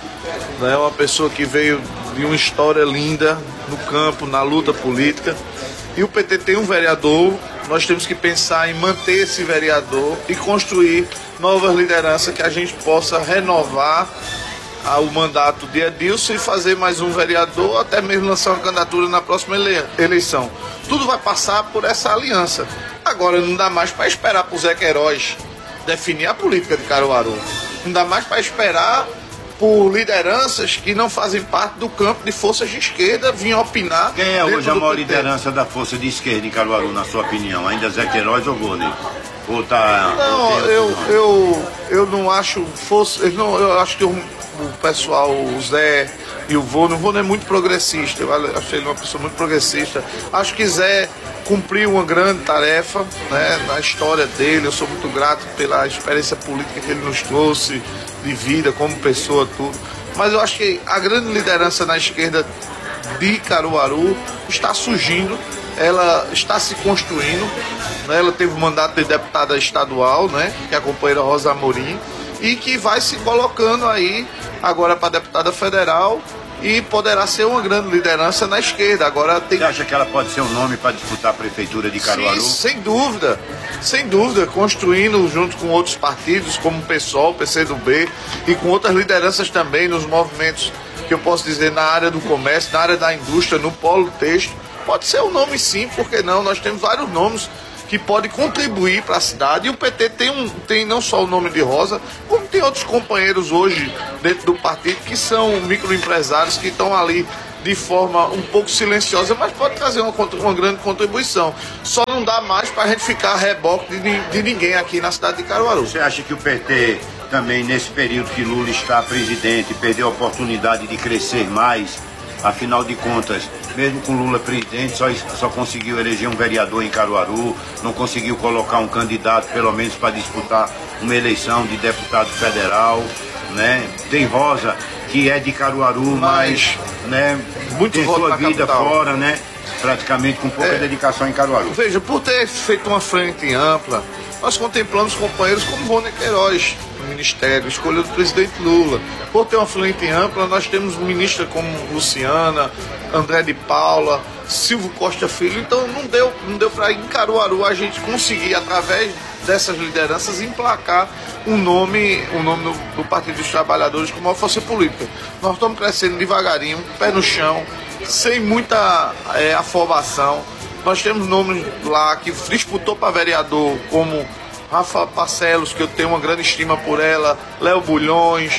é uma pessoa que veio de uma história linda no campo, na luta política, e o P T tem um vereador. Nós temos que pensar em manter esse vereador e construir novas lideranças, que a gente possa renovar o mandato de Edilson e fazer mais um vereador, até mesmo lançar uma candidatura na próxima eleição. Tudo vai passar por essa aliança. Agora não dá mais para esperar para o Zé Queiroz definir a política de Caruaru. Não dá mais para esperar por lideranças que não fazem parte do campo de forças de esquerda vir opinar. Quem é hoje a maior liderança da força de esquerda em Caruaru, na sua opinião? Ainda Zé Queiroz ou Vôlei? Ou tá, não, ou eu, eu, eu não acho força. Não, eu acho que o, o pessoal, o Zé e o Vôlei, o Vôlei é muito progressista. Eu achei ele uma pessoa muito progressista. Acho que Zé cumpriu uma grande tarefa, né, na história dele. Eu sou muito grato pela experiência política que ele nos trouxe, de vida, como pessoa, tudo. Mas eu acho que a grande liderança na esquerda de Caruaru está surgindo ela está se construindo, né? Ela teve o mandato de deputada estadual, né? Que é a companheira Rosa Amorim, e que vai se colocando aí agora para deputada federal e poderá ser uma grande liderança na esquerda. Agora tem... Você acha que ela pode ser um nome para disputar a prefeitura de Caruaru? Sim, sem dúvida, sem dúvida, construindo junto com outros partidos, como o PSOL, P C do B, e com outras lideranças também nos movimentos que eu posso dizer na área do comércio, na área da indústria, no polo têxtil. Pode ser um nome sim, por que não? Nós temos vários nomes que podem contribuir para a cidade, e o P T tem, um, tem não só o nome de Rosa, como tem outros companheiros hoje dentro do partido que são microempresários que estão ali de forma um pouco silenciosa, mas pode trazer uma, uma grande contribuição. Só não dá mais para a gente ficar a reboque de, de ninguém aqui na cidade de Caruaru. Você acha que o P T também, nesse período que Lula está presidente, perdeu a oportunidade de crescer mais? Afinal de contas, mesmo com Lula presidente, só, só conseguiu eleger um vereador em Caruaru, não conseguiu colocar um candidato, pelo menos, para disputar uma eleição de deputado federal, né? Tem Rosa, que é de Caruaru, mas, mas né, muito tem sua vida capital. fora, né? Praticamente com pouca é, dedicação em Caruaru. Veja, por ter feito uma frente ampla, nós contemplamos companheiros como Rony Queiroz, no Ministério, escolha do presidente Lula. Por ter uma frente ampla, nós temos ministras como Luciana, André de Paula, Silvio Costa Filho. Então não deu, não deu para em Caruaru a gente conseguir, através dessas lideranças, emplacar um nome, um nome do, do Partido dos Trabalhadores como uma força política. Nós estamos crescendo devagarinho, pé no chão, sem muita é, afobação. Nós temos nomes lá que disputou para vereador, como Rafa Parcelos, que eu tenho uma grande estima por ela, Léo Bulhões,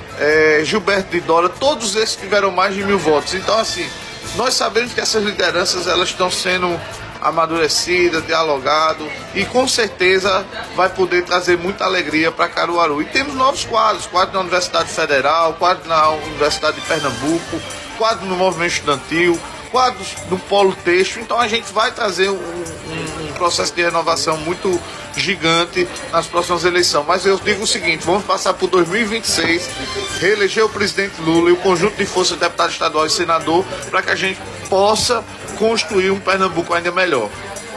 é, Gilberto de Dora, todos esses tiveram mais de mil votos. Então, assim, nós sabemos que essas lideranças elas estão sendo amadurecidas, dialogado, e com certeza vai poder trazer muita alegria para Caruaru. E temos novos quadros, quadro na Universidade Federal, quadro na Universidade de Pernambuco, quadro no movimento estudantil, quadros do polo têxtil. Então a gente vai trazer um, um, um processo de renovação muito gigante nas próximas eleições. Mas eu digo o seguinte, vamos passar por dois mil e vinte e seis, reeleger o presidente Lula e o conjunto de forças de deputado estadual e senador, para que a gente possa construir um Pernambuco ainda melhor.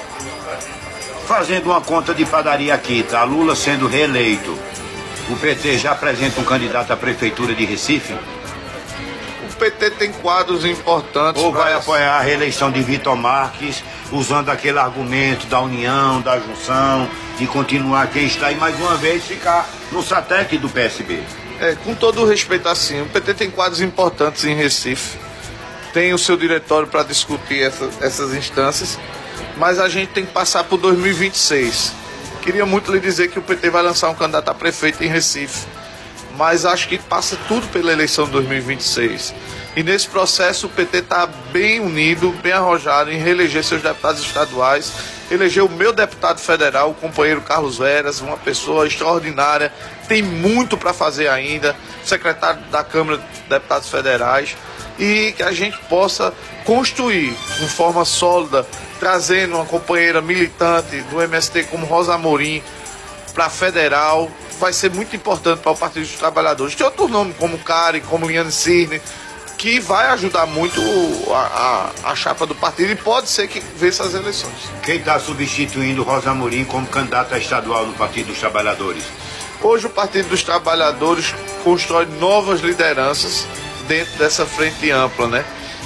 Fazendo uma conta de padaria aqui, tá? Lula sendo reeleito, o P T já apresenta um candidato à prefeitura de Recife? O P T tem quadros importantes. Ou vai apoiar a reeleição de Vitor Marques, usando aquele argumento da união, da junção, de continuar quem está e mais uma vez ficar no satélite do P S B? É, com todo o respeito assim, o P T tem quadros importantes em Recife, tem o seu diretório para discutir essa, essas instâncias, mas a gente tem que passar por dois mil e vinte e seis. Queria muito lhe dizer que o P T vai lançar um candidato a prefeito em Recife, mas acho que passa tudo pela eleição de dois mil e vinte e seis. E nesse processo o P T está bem unido, bem arrojado em reeleger seus deputados estaduais, eleger o meu deputado federal, o companheiro Carlos Veras, uma pessoa extraordinária, tem muito para fazer ainda, secretário da Câmara de Deputados Federais, e que a gente possa construir de forma sólida, trazendo uma companheira militante do M S T como Rosa Amorim para a federal. Vai ser muito importante para o Partido dos Trabalhadores. Tem outros nomes como Karen, como Liane Cirne, que vai ajudar muito a, a, a chapa do partido e pode ser que vença as eleições. Quem está substituindo Rosa Amorim como candidata estadual no Partido dos Trabalhadores? Hoje o Partido dos Trabalhadores constrói novas lideranças dentro dessa frente ampla, né?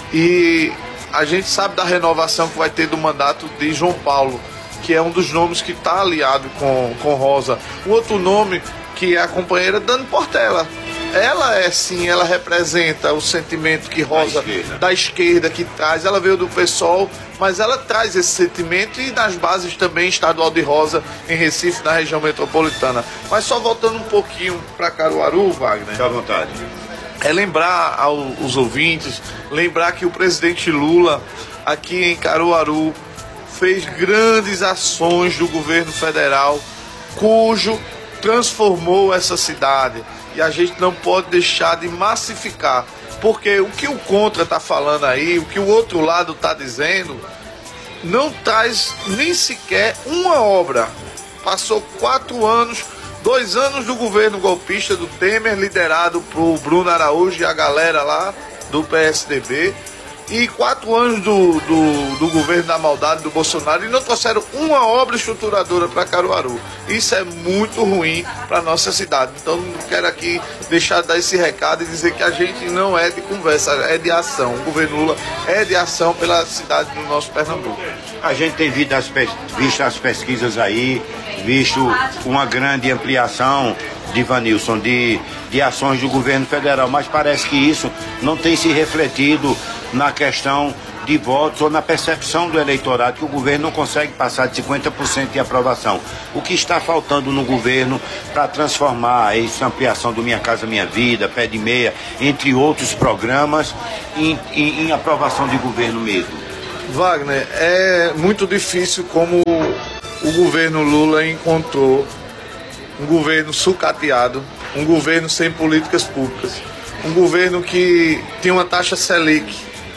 E a gente sabe da renovação que vai ter do mandato de João Paulo, que é um dos nomes que está aliado com, com Rosa. O outro nome, que é a companheira Dani Portela. Ela é sim, ela representa o sentimento que Rosa, da esquerda, da esquerda que traz. Ela veio do PSOL, mas ela traz esse sentimento, e nas bases também estadual de Rosa, em Recife, na região metropolitana. Mas só voltando um pouquinho para Caruaru, Wagner. Fique à vontade. É lembrar aos ouvintes, lembrar que o presidente Lula, aqui em Caruaru, fez grandes ações do governo federal, cujo transformou essa cidade. E a gente não pode deixar de massificar, porque o que o contra está falando aí, o que o outro lado está dizendo, não traz nem sequer uma obra. Passou quatro anos, dois anos do governo golpista do Temer, liderado por Bruno Araújo e a galera lá do P S D B, E quatro anos do, do, do governo da maldade do Bolsonaro e não trouxeram uma obra estruturadora para Caruaru. Isso é muito ruim para nossa cidade. Então quero aqui deixar dar esse recado e dizer que a gente não é de conversa, é de ação. O governo Lula é de ação pela cidade do nosso Pernambuco. A gente tem visto as, visto as pesquisas aí, visto uma grande ampliação de Ivanilson, de, de ações do governo federal, mas parece que isso não tem se refletido na questão de votos ou na percepção do eleitorado, que o governo não consegue passar de cinquenta por cento de aprovação. O que está faltando no governo para transformar essa ampliação do Minha Casa Minha Vida, Pé de Meia, entre outros programas, em, em, em aprovação de governo mesmo? Wagner, é muito difícil como o governo Lula encontrou um governo sucateado, um governo sem políticas públicas, um governo que tem uma taxa Selic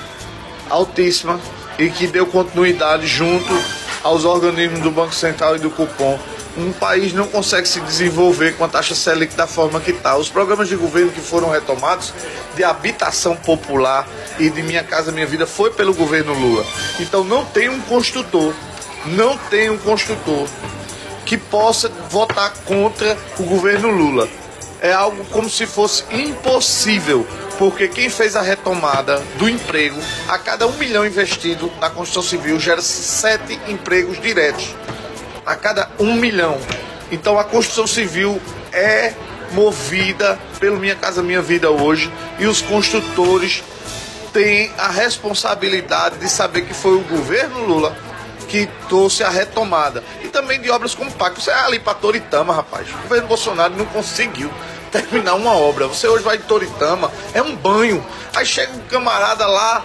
altíssima e que deu continuidade junto aos organismos do Banco Central e do Cupom. Um país não consegue se desenvolver com a taxa Selic da forma que está. Os programas de governo que foram retomados de habitação popular e de Minha Casa Minha Vida foi pelo governo Lula. Então não tem um construtor, não tem um construtor que possa votar contra o governo Lula. É algo como se fosse impossível, porque quem fez a retomada do emprego, a cada um milhão investido na construção civil, gera sete empregos diretos. A cada um milhão. Então a construção civil é movida pelo Minha Casa Minha Vida hoje, e os construtores têm a responsabilidade de saber que foi o governo Lula que trouxe a retomada. E também de obras como o Pacto. Você é ali para Toritama, rapaz. O governo Bolsonaro não conseguiu terminar uma obra. Você hoje vai em Toritama, é um banho. Aí chega um camarada lá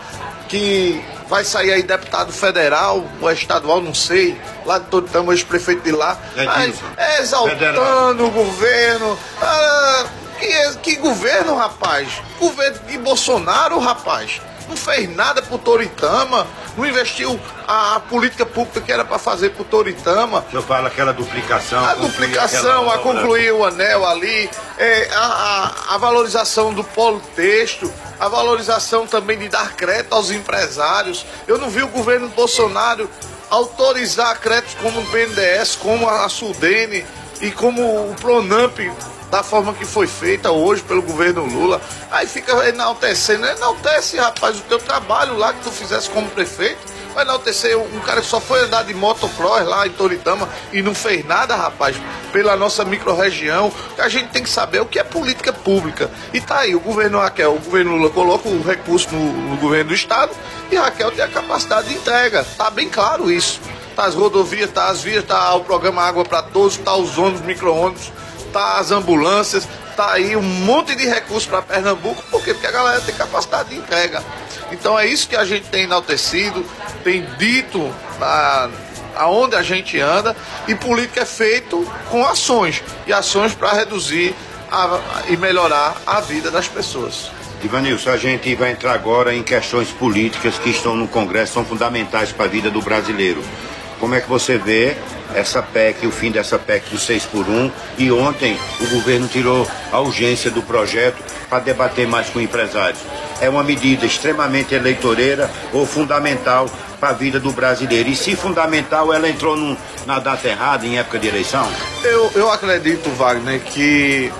que vai sair aí deputado federal ou estadual, não sei, lá de Toritama, ex-prefeito de lá, é mas, é, exaltando federal. O governo. Ah, que, que governo, rapaz? Governo de Bolsonaro, rapaz. Não fez nada por Toritama, não investiu a, a política pública que era para fazer por Toritama. Eu falo aquela duplicação. A duplicação, a concluir o anel ali, é, a, a, a valorização do polo têxtil, a valorização também de dar crédito aos empresários. Eu não vi o governo Bolsonaro autorizar créditos como o B N D E S, como a Sudene e como o Pronamp, da forma que foi feita hoje pelo governo Lula. Aí fica enaltecendo. Enaltece, rapaz, o teu trabalho lá que tu fizesse como prefeito. Vai enaltecer um cara que só foi andar de motocross lá em Toritama e não fez nada, rapaz, pela nossa micro-região. A gente tem que saber o que é política pública. E tá aí, o governo Raquel, o governo Lula coloca o recurso no, no governo do estado e Raquel tem a capacidade de entrega. Tá bem claro isso. Tá as rodovias, tá as vias, tá o programa Água para Todos, tá os ônibus, micro-ônibus, tá as ambulâncias, tá aí um monte de recursos para Pernambuco. Por quê? Porque a galera tem capacidade de entrega. Então é isso que a gente tem enaltecido, tem dito na, aonde a gente anda, e política é feito com ações, e ações para reduzir a, e melhorar a vida das pessoas. Ivanilson, a gente vai entrar agora em questões políticas que estão no Congresso, são fundamentais para a vida do brasileiro. Como é que você vê essa P E C, o fim dessa P E C do seis por um, e ontem o governo tirou a urgência do projeto para debater mais com empresários? É uma medida extremamente eleitoreira ou fundamental para a vida do brasileiro? E se fundamental, ela entrou num, na data errada, em época de eleição? Eu, eu acredito, Wagner, que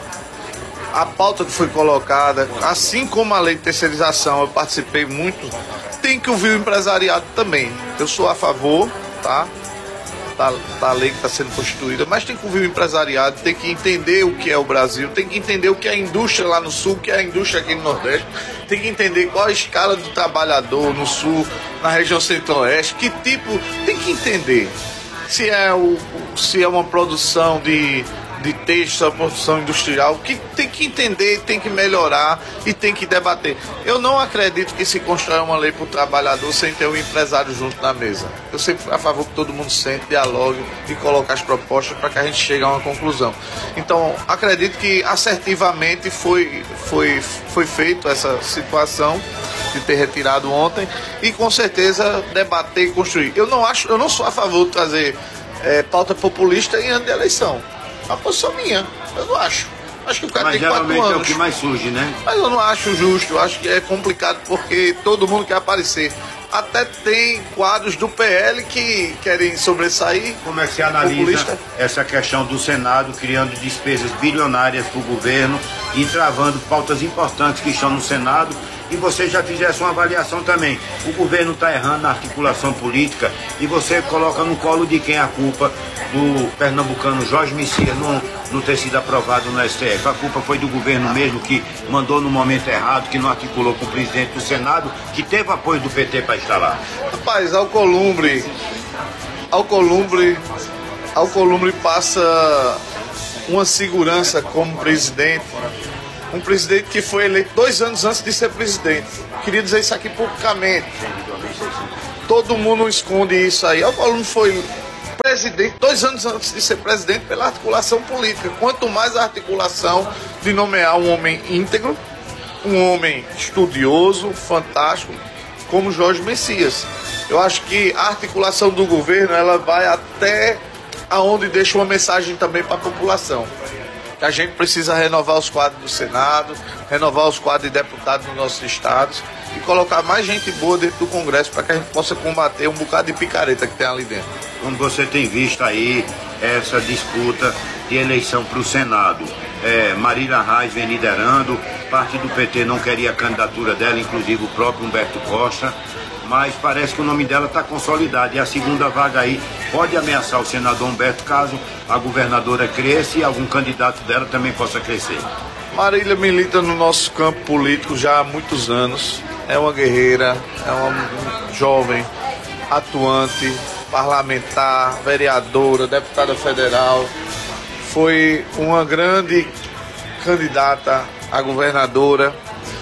a pauta que foi colocada, assim como a lei de terceirização, eu participei muito, tem que ouvir o empresariado também. Eu sou a favor, tá? Da, da lei que está sendo constituída, mas tem que ouvir o empresariado, tem que entender o que é o Brasil, tem que entender o que é a indústria lá no Sul, o que é a indústria aqui no Nordeste, tem que entender qual a escala do trabalhador no Sul, na região Centro-Oeste, que tipo, tem que entender se é, o, se é uma produção de, de texto, uma produção industrial, que tem que entender, tem que melhorar e tem que debater. Eu não acredito que se constrói uma lei para o trabalhador sem ter o empresário junto na mesa. Eu sempre fui a favor que todo mundo sente, dialogue e coloque as propostas para que a gente chegue a uma conclusão. Então, acredito que assertivamente foi, foi, foi feito essa situação de ter retirado ontem e com certeza debater e construir. Eu não acho, eu não sou a favor de trazer é, pauta populista em ano de eleição. A posição minha, eu não acho. Acho que o cara Mas tem quatro geralmente anos. é o que mais surge, né? Mas eu não acho justo, eu acho que é complicado porque todo mundo quer aparecer. Até tem quadros do P L que querem sobressair. Como é que se analisa populista. essa questão do Senado criando despesas bilionárias para o governo e travando pautas importantes que estão no Senado? E você já fizesse uma avaliação também. O governo está errando na articulação política e você coloca no colo de quem a culpa do pernambucano Jorge Messias não, não ter sido aprovado no S T F. A culpa foi do governo mesmo que mandou no momento errado, que não articulou com o presidente do Senado, que teve apoio do P T para estar lá. Rapaz, Alcolumbre, Alcolumbre, Alcolumbre passa uma segurança como presidente. Um presidente que foi eleito dois anos antes de ser presidente. Queria dizer isso aqui publicamente. Todo mundo esconde isso aí. Alcolumbre foi presidente dois anos antes de ser presidente pela articulação política. Quanto mais a articulação de nomear um homem íntegro, um homem estudioso, fantástico, como Jorge Messias. Eu acho que a articulação do governo ela vai até aonde deixa uma mensagem também para a população. Que a gente precisa renovar os quadros do Senado, renovar os quadros de deputados nos nossos estados e colocar mais gente boa dentro do Congresso para que a gente possa combater um bocado de picareta que tem ali dentro. Como você tem visto aí essa disputa de eleição para o Senado, é, Marília Reis vem liderando, parte do P T não queria a candidatura dela, inclusive o próprio Humberto Costa, mas parece que o nome dela está consolidado e a segunda vaga aí pode ameaçar o senador Humberto caso a governadora cresça e algum candidato dela também possa crescer. Marília milita no nosso campo político já há muitos anos, é uma guerreira, é uma jovem, atuante, parlamentar, vereadora, deputada federal, foi uma grande candidata a governadora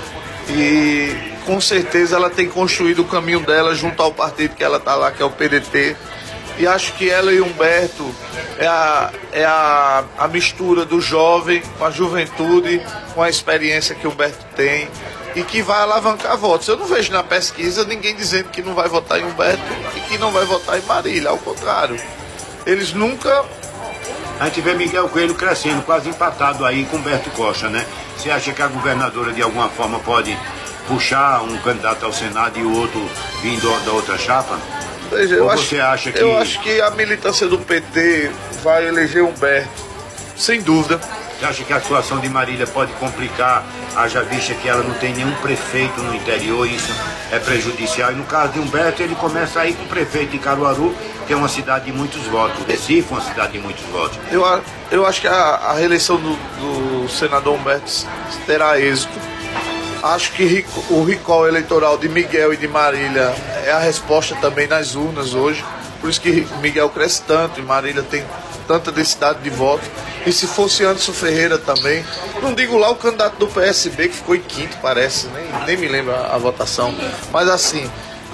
e com certeza ela tem construído o caminho dela junto ao partido que ela está lá, que é o P D T. E acho que ela e Humberto é a, é a, a mistura do jovem com a juventude, com a experiência que Humberto tem e que vai alavancar votos. Eu não vejo na pesquisa ninguém dizendo que não vai votar em Humberto e que não vai votar em Marília, ao contrário. Eles nunca... A gente vê Miguel Coelho crescendo, quase empatado aí com Humberto Costa, né? Você acha que a governadora de alguma forma pode puxar um candidato ao Senado e o outro vindo da outra chapa? Veja, eu Ou acho, você acha que... eu acho que a militância do P T vai eleger Humberto, sem dúvida. Você acha que a situação de Marília pode complicar, haja vista que ela não tem nenhum prefeito no interior, isso é prejudicial? E no caso de Humberto, ele começa aí com o prefeito de Caruaru, que é uma cidade de muitos votos, Recife é uma cidade de muitos votos. Eu, eu acho que a, a reeleição do, do senador Humberto terá êxito. Acho que o recall eleitoral de Miguel e de Marília é a resposta também nas urnas hoje. Por isso que Miguel cresce tanto e Marília tem tanta densidade de votos. E se fosse Anderson Ferreira também, não digo lá o candidato do P S B que ficou em quinto, parece, nem, nem me lembro a, a votação. Mas assim,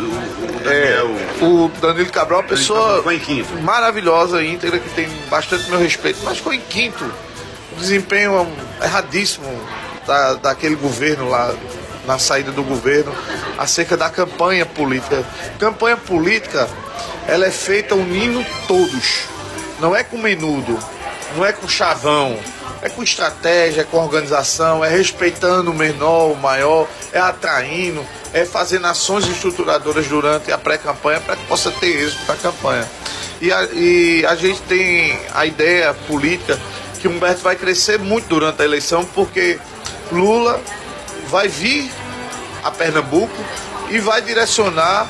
é, o Danilo Cabral é uma pessoa maravilhosa, íntegra, que tem bastante meu respeito, mas ficou em quinto. O desempenho é erradíssimo Da, daquele governo lá, na saída do governo, acerca da campanha política. Campanha política, ela é feita unindo todos. Não é com menudo, não é com chavão, é com estratégia, é com organização, é respeitando o menor, o maior, é atraindo, é fazendo ações estruturadoras durante a pré-campanha para que possa ter êxito na campanha. E a, e a gente tem a ideia política que Humberto vai crescer muito durante a eleição, porque Lula vai vir a Pernambuco e vai direcionar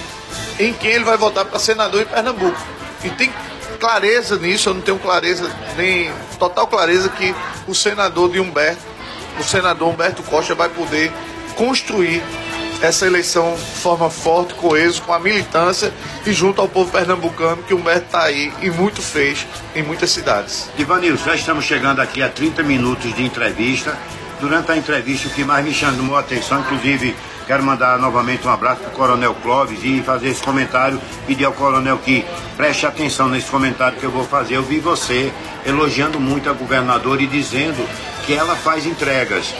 em quem ele vai votar para senador em Pernambuco. E tem clareza nisso, eu não tenho clareza, nem total clareza que o senador de Humberto, o senador Humberto Costa vai poder construir essa eleição de forma forte, coeso, com a militância e junto ao povo pernambucano, que Humberto está aí e muito fez em muitas cidades. Ivanilson, já estamos chegando aqui a trinta minutos de entrevista. Durante a entrevista, o que mais me chamou a atenção, inclusive quero mandar novamente um abraço para o Coronel Clóvis e fazer esse comentário, pedir ao Coronel que preste atenção nesse comentário que eu vou fazer. Eu vi você elogiando muito a governadora e dizendo que ela faz entregas.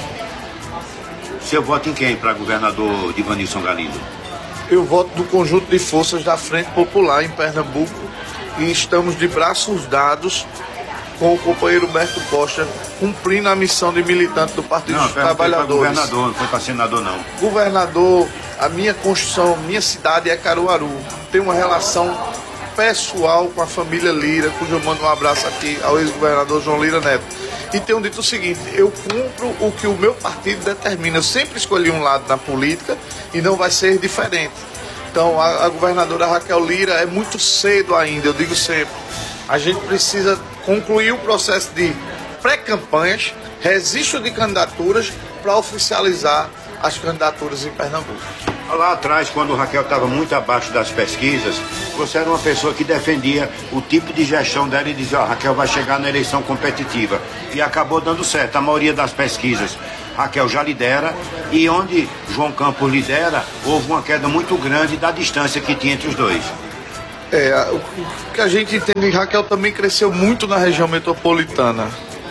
Seu voto em quem para governador Ivanilson Galindo? Eu voto do conjunto de forças da Frente Popular em Pernambuco e estamos de braços dados com o companheiro Humberto Costa, cumprindo a missão de militante do Partido não, dos Trabalhadores. Não, governador, não foi para senador, não. Governador, a minha construção, minha cidade é Caruaru. Tenho uma relação pessoal com a família Lira, cujo eu mando um abraço aqui ao ex-governador João Lira Neto. E tenho dito o seguinte, eu cumpro o que o meu partido determina. Eu sempre escolhi um lado na política e não vai ser diferente. Então, a, a governadora Raquel Lira é muito cedo ainda, eu digo sempre. A gente precisa concluir o processo de pré-campanhas, registro de candidaturas para oficializar as candidaturas em Pernambuco. Lá atrás, quando o Raquel estava muito abaixo das pesquisas, você era uma pessoa que defendia o tipo de gestão dela e dizia, ó, Raquel vai chegar na eleição competitiva. E acabou dando certo. A maioria das pesquisas, Raquel já lidera, e onde João Campos lidera, houve uma queda muito grande da distância que tinha entre os dois. É, o que a gente entende, Raquel também cresceu muito na região metropolitana,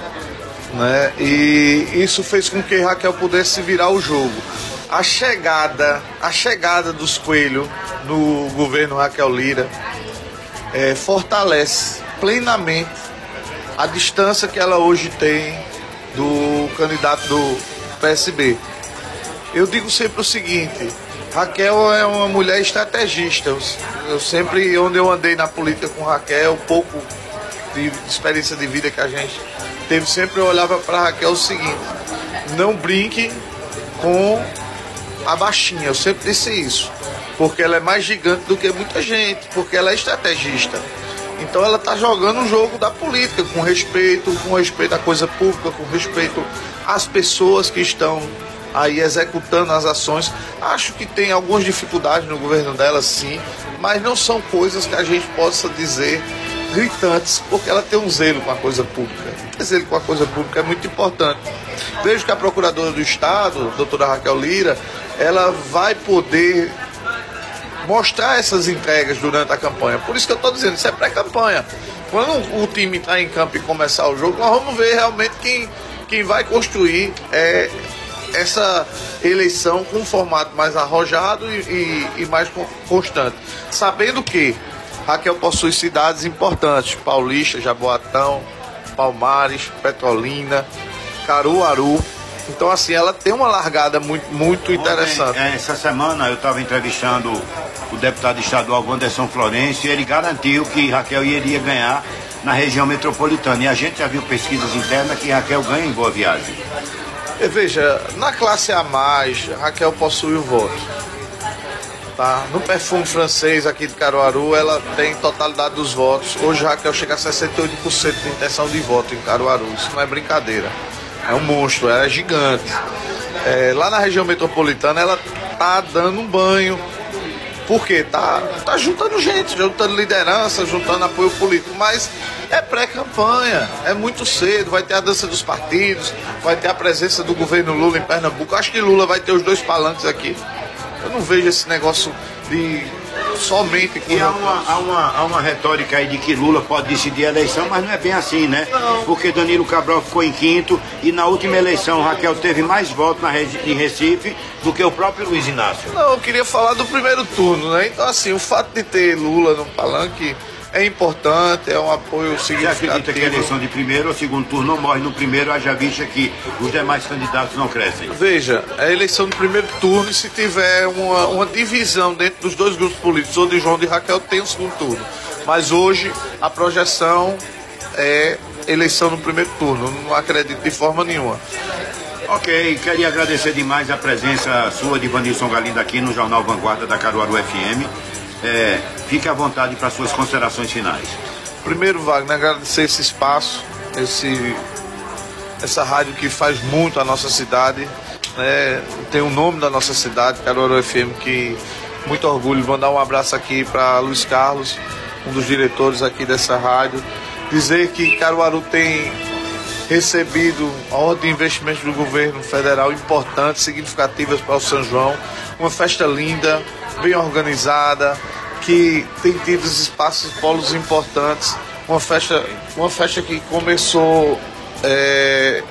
né? E isso fez com que Raquel pudesse virar o jogo. A chegada, a chegada dos Coelho no governo Raquel Lira é, fortalece plenamente a distância que ela hoje tem do candidato do P S B. Eu digo sempre o seguinte, Raquel é uma mulher estrategista. Eu, eu sempre, onde eu andei na política com Raquel, pouco de experiência de vida que a gente teve, sempre eu olhava para Raquel o seguinte, não brinque com a baixinha, eu sempre disse isso, porque ela é mais gigante do que muita gente, porque ela é estrategista. Então ela está jogando um jogo da política, com respeito, com respeito à coisa pública, com respeito às pessoas que estão aí executando as ações. Acho que tem algumas dificuldades no governo dela, sim, mas não são coisas que a gente possa dizer gritantes, porque ela tem um zelo com a coisa pública. O zelo com a coisa pública é muito importante. Vejo que a Procuradora do Estado, a doutora Raquel Lira, ela vai poder mostrar essas entregas durante a campanha. Por isso que eu estou dizendo, isso é pré-campanha. Quando o time está em campo e começar o jogo, nós vamos ver realmente quem, quem vai construir é, essa eleição com um formato mais arrojado e, e, e mais constante. Sabendo que Raquel possui cidades importantes, Paulista, Jaboatão, Palmares, Petrolina, Caruaru. Então, assim, ela tem uma largada muito, muito interessante. Ontem, essa semana eu estava entrevistando o deputado estadual Wanderson Florencio e ele garantiu que Raquel iria ganhar na região metropolitana. E a gente já viu pesquisas internas que Raquel ganha em Boa Viagem. E veja, na classe A mais, Raquel possui o voto. Tá? No perfume francês aqui de Caruaru, ela tem totalidade dos votos. Hoje Raquel chega a sessenta e oito por cento de intenção de voto em Caruaru. Isso não é brincadeira. É um monstro, ela é gigante. É, lá na região metropolitana ela tá dando um banho. Por quê? Tá, tá juntando gente, juntando liderança, juntando apoio político. Mas é pré-campanha, é muito cedo. Vai ter a dança dos partidos, vai ter a presença do governo Lula em Pernambuco. Acho que Lula vai ter os dois palanques aqui. Eu não vejo esse negócio de somente... E há uma, há, uma, há uma retórica aí de que Lula pode decidir a eleição, mas não é bem assim, né? Não. Porque Danilo Cabral ficou em quinto e na última eleição Raquel teve mais votos na, em Recife do que o próprio Luiz Inácio. Não, eu queria falar do primeiro turno, né? Então, assim, o fato de ter Lula no palanque é importante, é um apoio significativo. Você acredita que a eleição de primeiro ou segundo turno não morre no primeiro, haja vista que os demais candidatos não crescem? Veja, a eleição do primeiro turno, e se tiver uma, uma divisão dentro dos dois grupos políticos, ou de João ou de Raquel, tem o segundo turno. Mas hoje a projeção é eleição no primeiro turno, não acredito de forma nenhuma. Ok, queria agradecer demais a presença sua de Vanilson Galindo aqui no Jornal Vanguarda da Caruaru F M. É, fique à vontade para suas considerações finais. Primeiro, Wagner, agradecer esse espaço, esse, essa rádio que faz muito a nossa cidade, né? Tem o nome da nossa cidade, Caruaru F M, que muito orgulho. Mandar um abraço aqui para Luiz Carlos, um dos diretores aqui dessa rádio. Dizer que Caruaru tem recebido a ordem de investimentos do governo federal importantes, significativas para o São João. Uma festa linda, bem organizada, que tem tido os espaços polos importantes. Uma festa, uma festa que começou, é,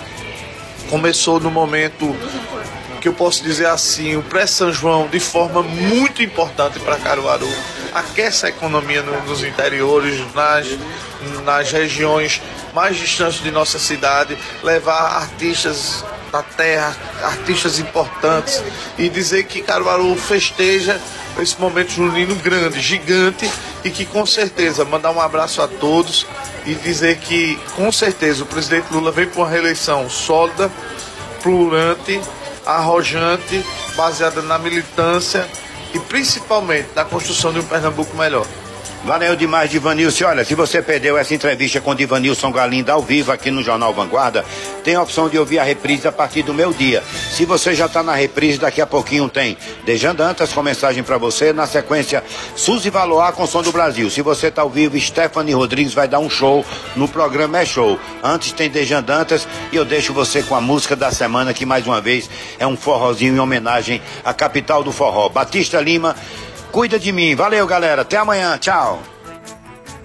começou no momento que eu posso dizer assim, o pré-São João, de forma muito importante para Caruaru. aquece a economia no, nos interiores, nas, nas regiões mais distantes de nossa cidade, levar artistas da terra, artistas importantes, e dizer que Caruaru festeja esse momento junino grande, gigante, e que com certeza mandar um abraço a todos e dizer que com certeza o presidente Lula vem para uma reeleição sólida, plurante, arrojante, baseada na militância e principalmente na construção de um Pernambuco melhor. Valeu demais, Divanilson. Olha, se você perdeu essa entrevista com Divanilson Galindo ao vivo aqui no Jornal Vanguarda, tem a opção de ouvir a reprise a partir do meio dia. Se você já está na reprise, daqui a pouquinho tem Dejan Dantas com mensagem para você. Na sequência, Suzy Valoar com Som do Brasil. Se você está ao vivo, Stephanie Rodrigues vai dar um show no programa É Show. Antes tem Dejan Dantas e eu deixo você com a música da semana, que mais uma vez é um forrozinho em homenagem à capital do forró. Batista Lima, Cuida de Mim. Valeu, galera. Até amanhã. Tchau.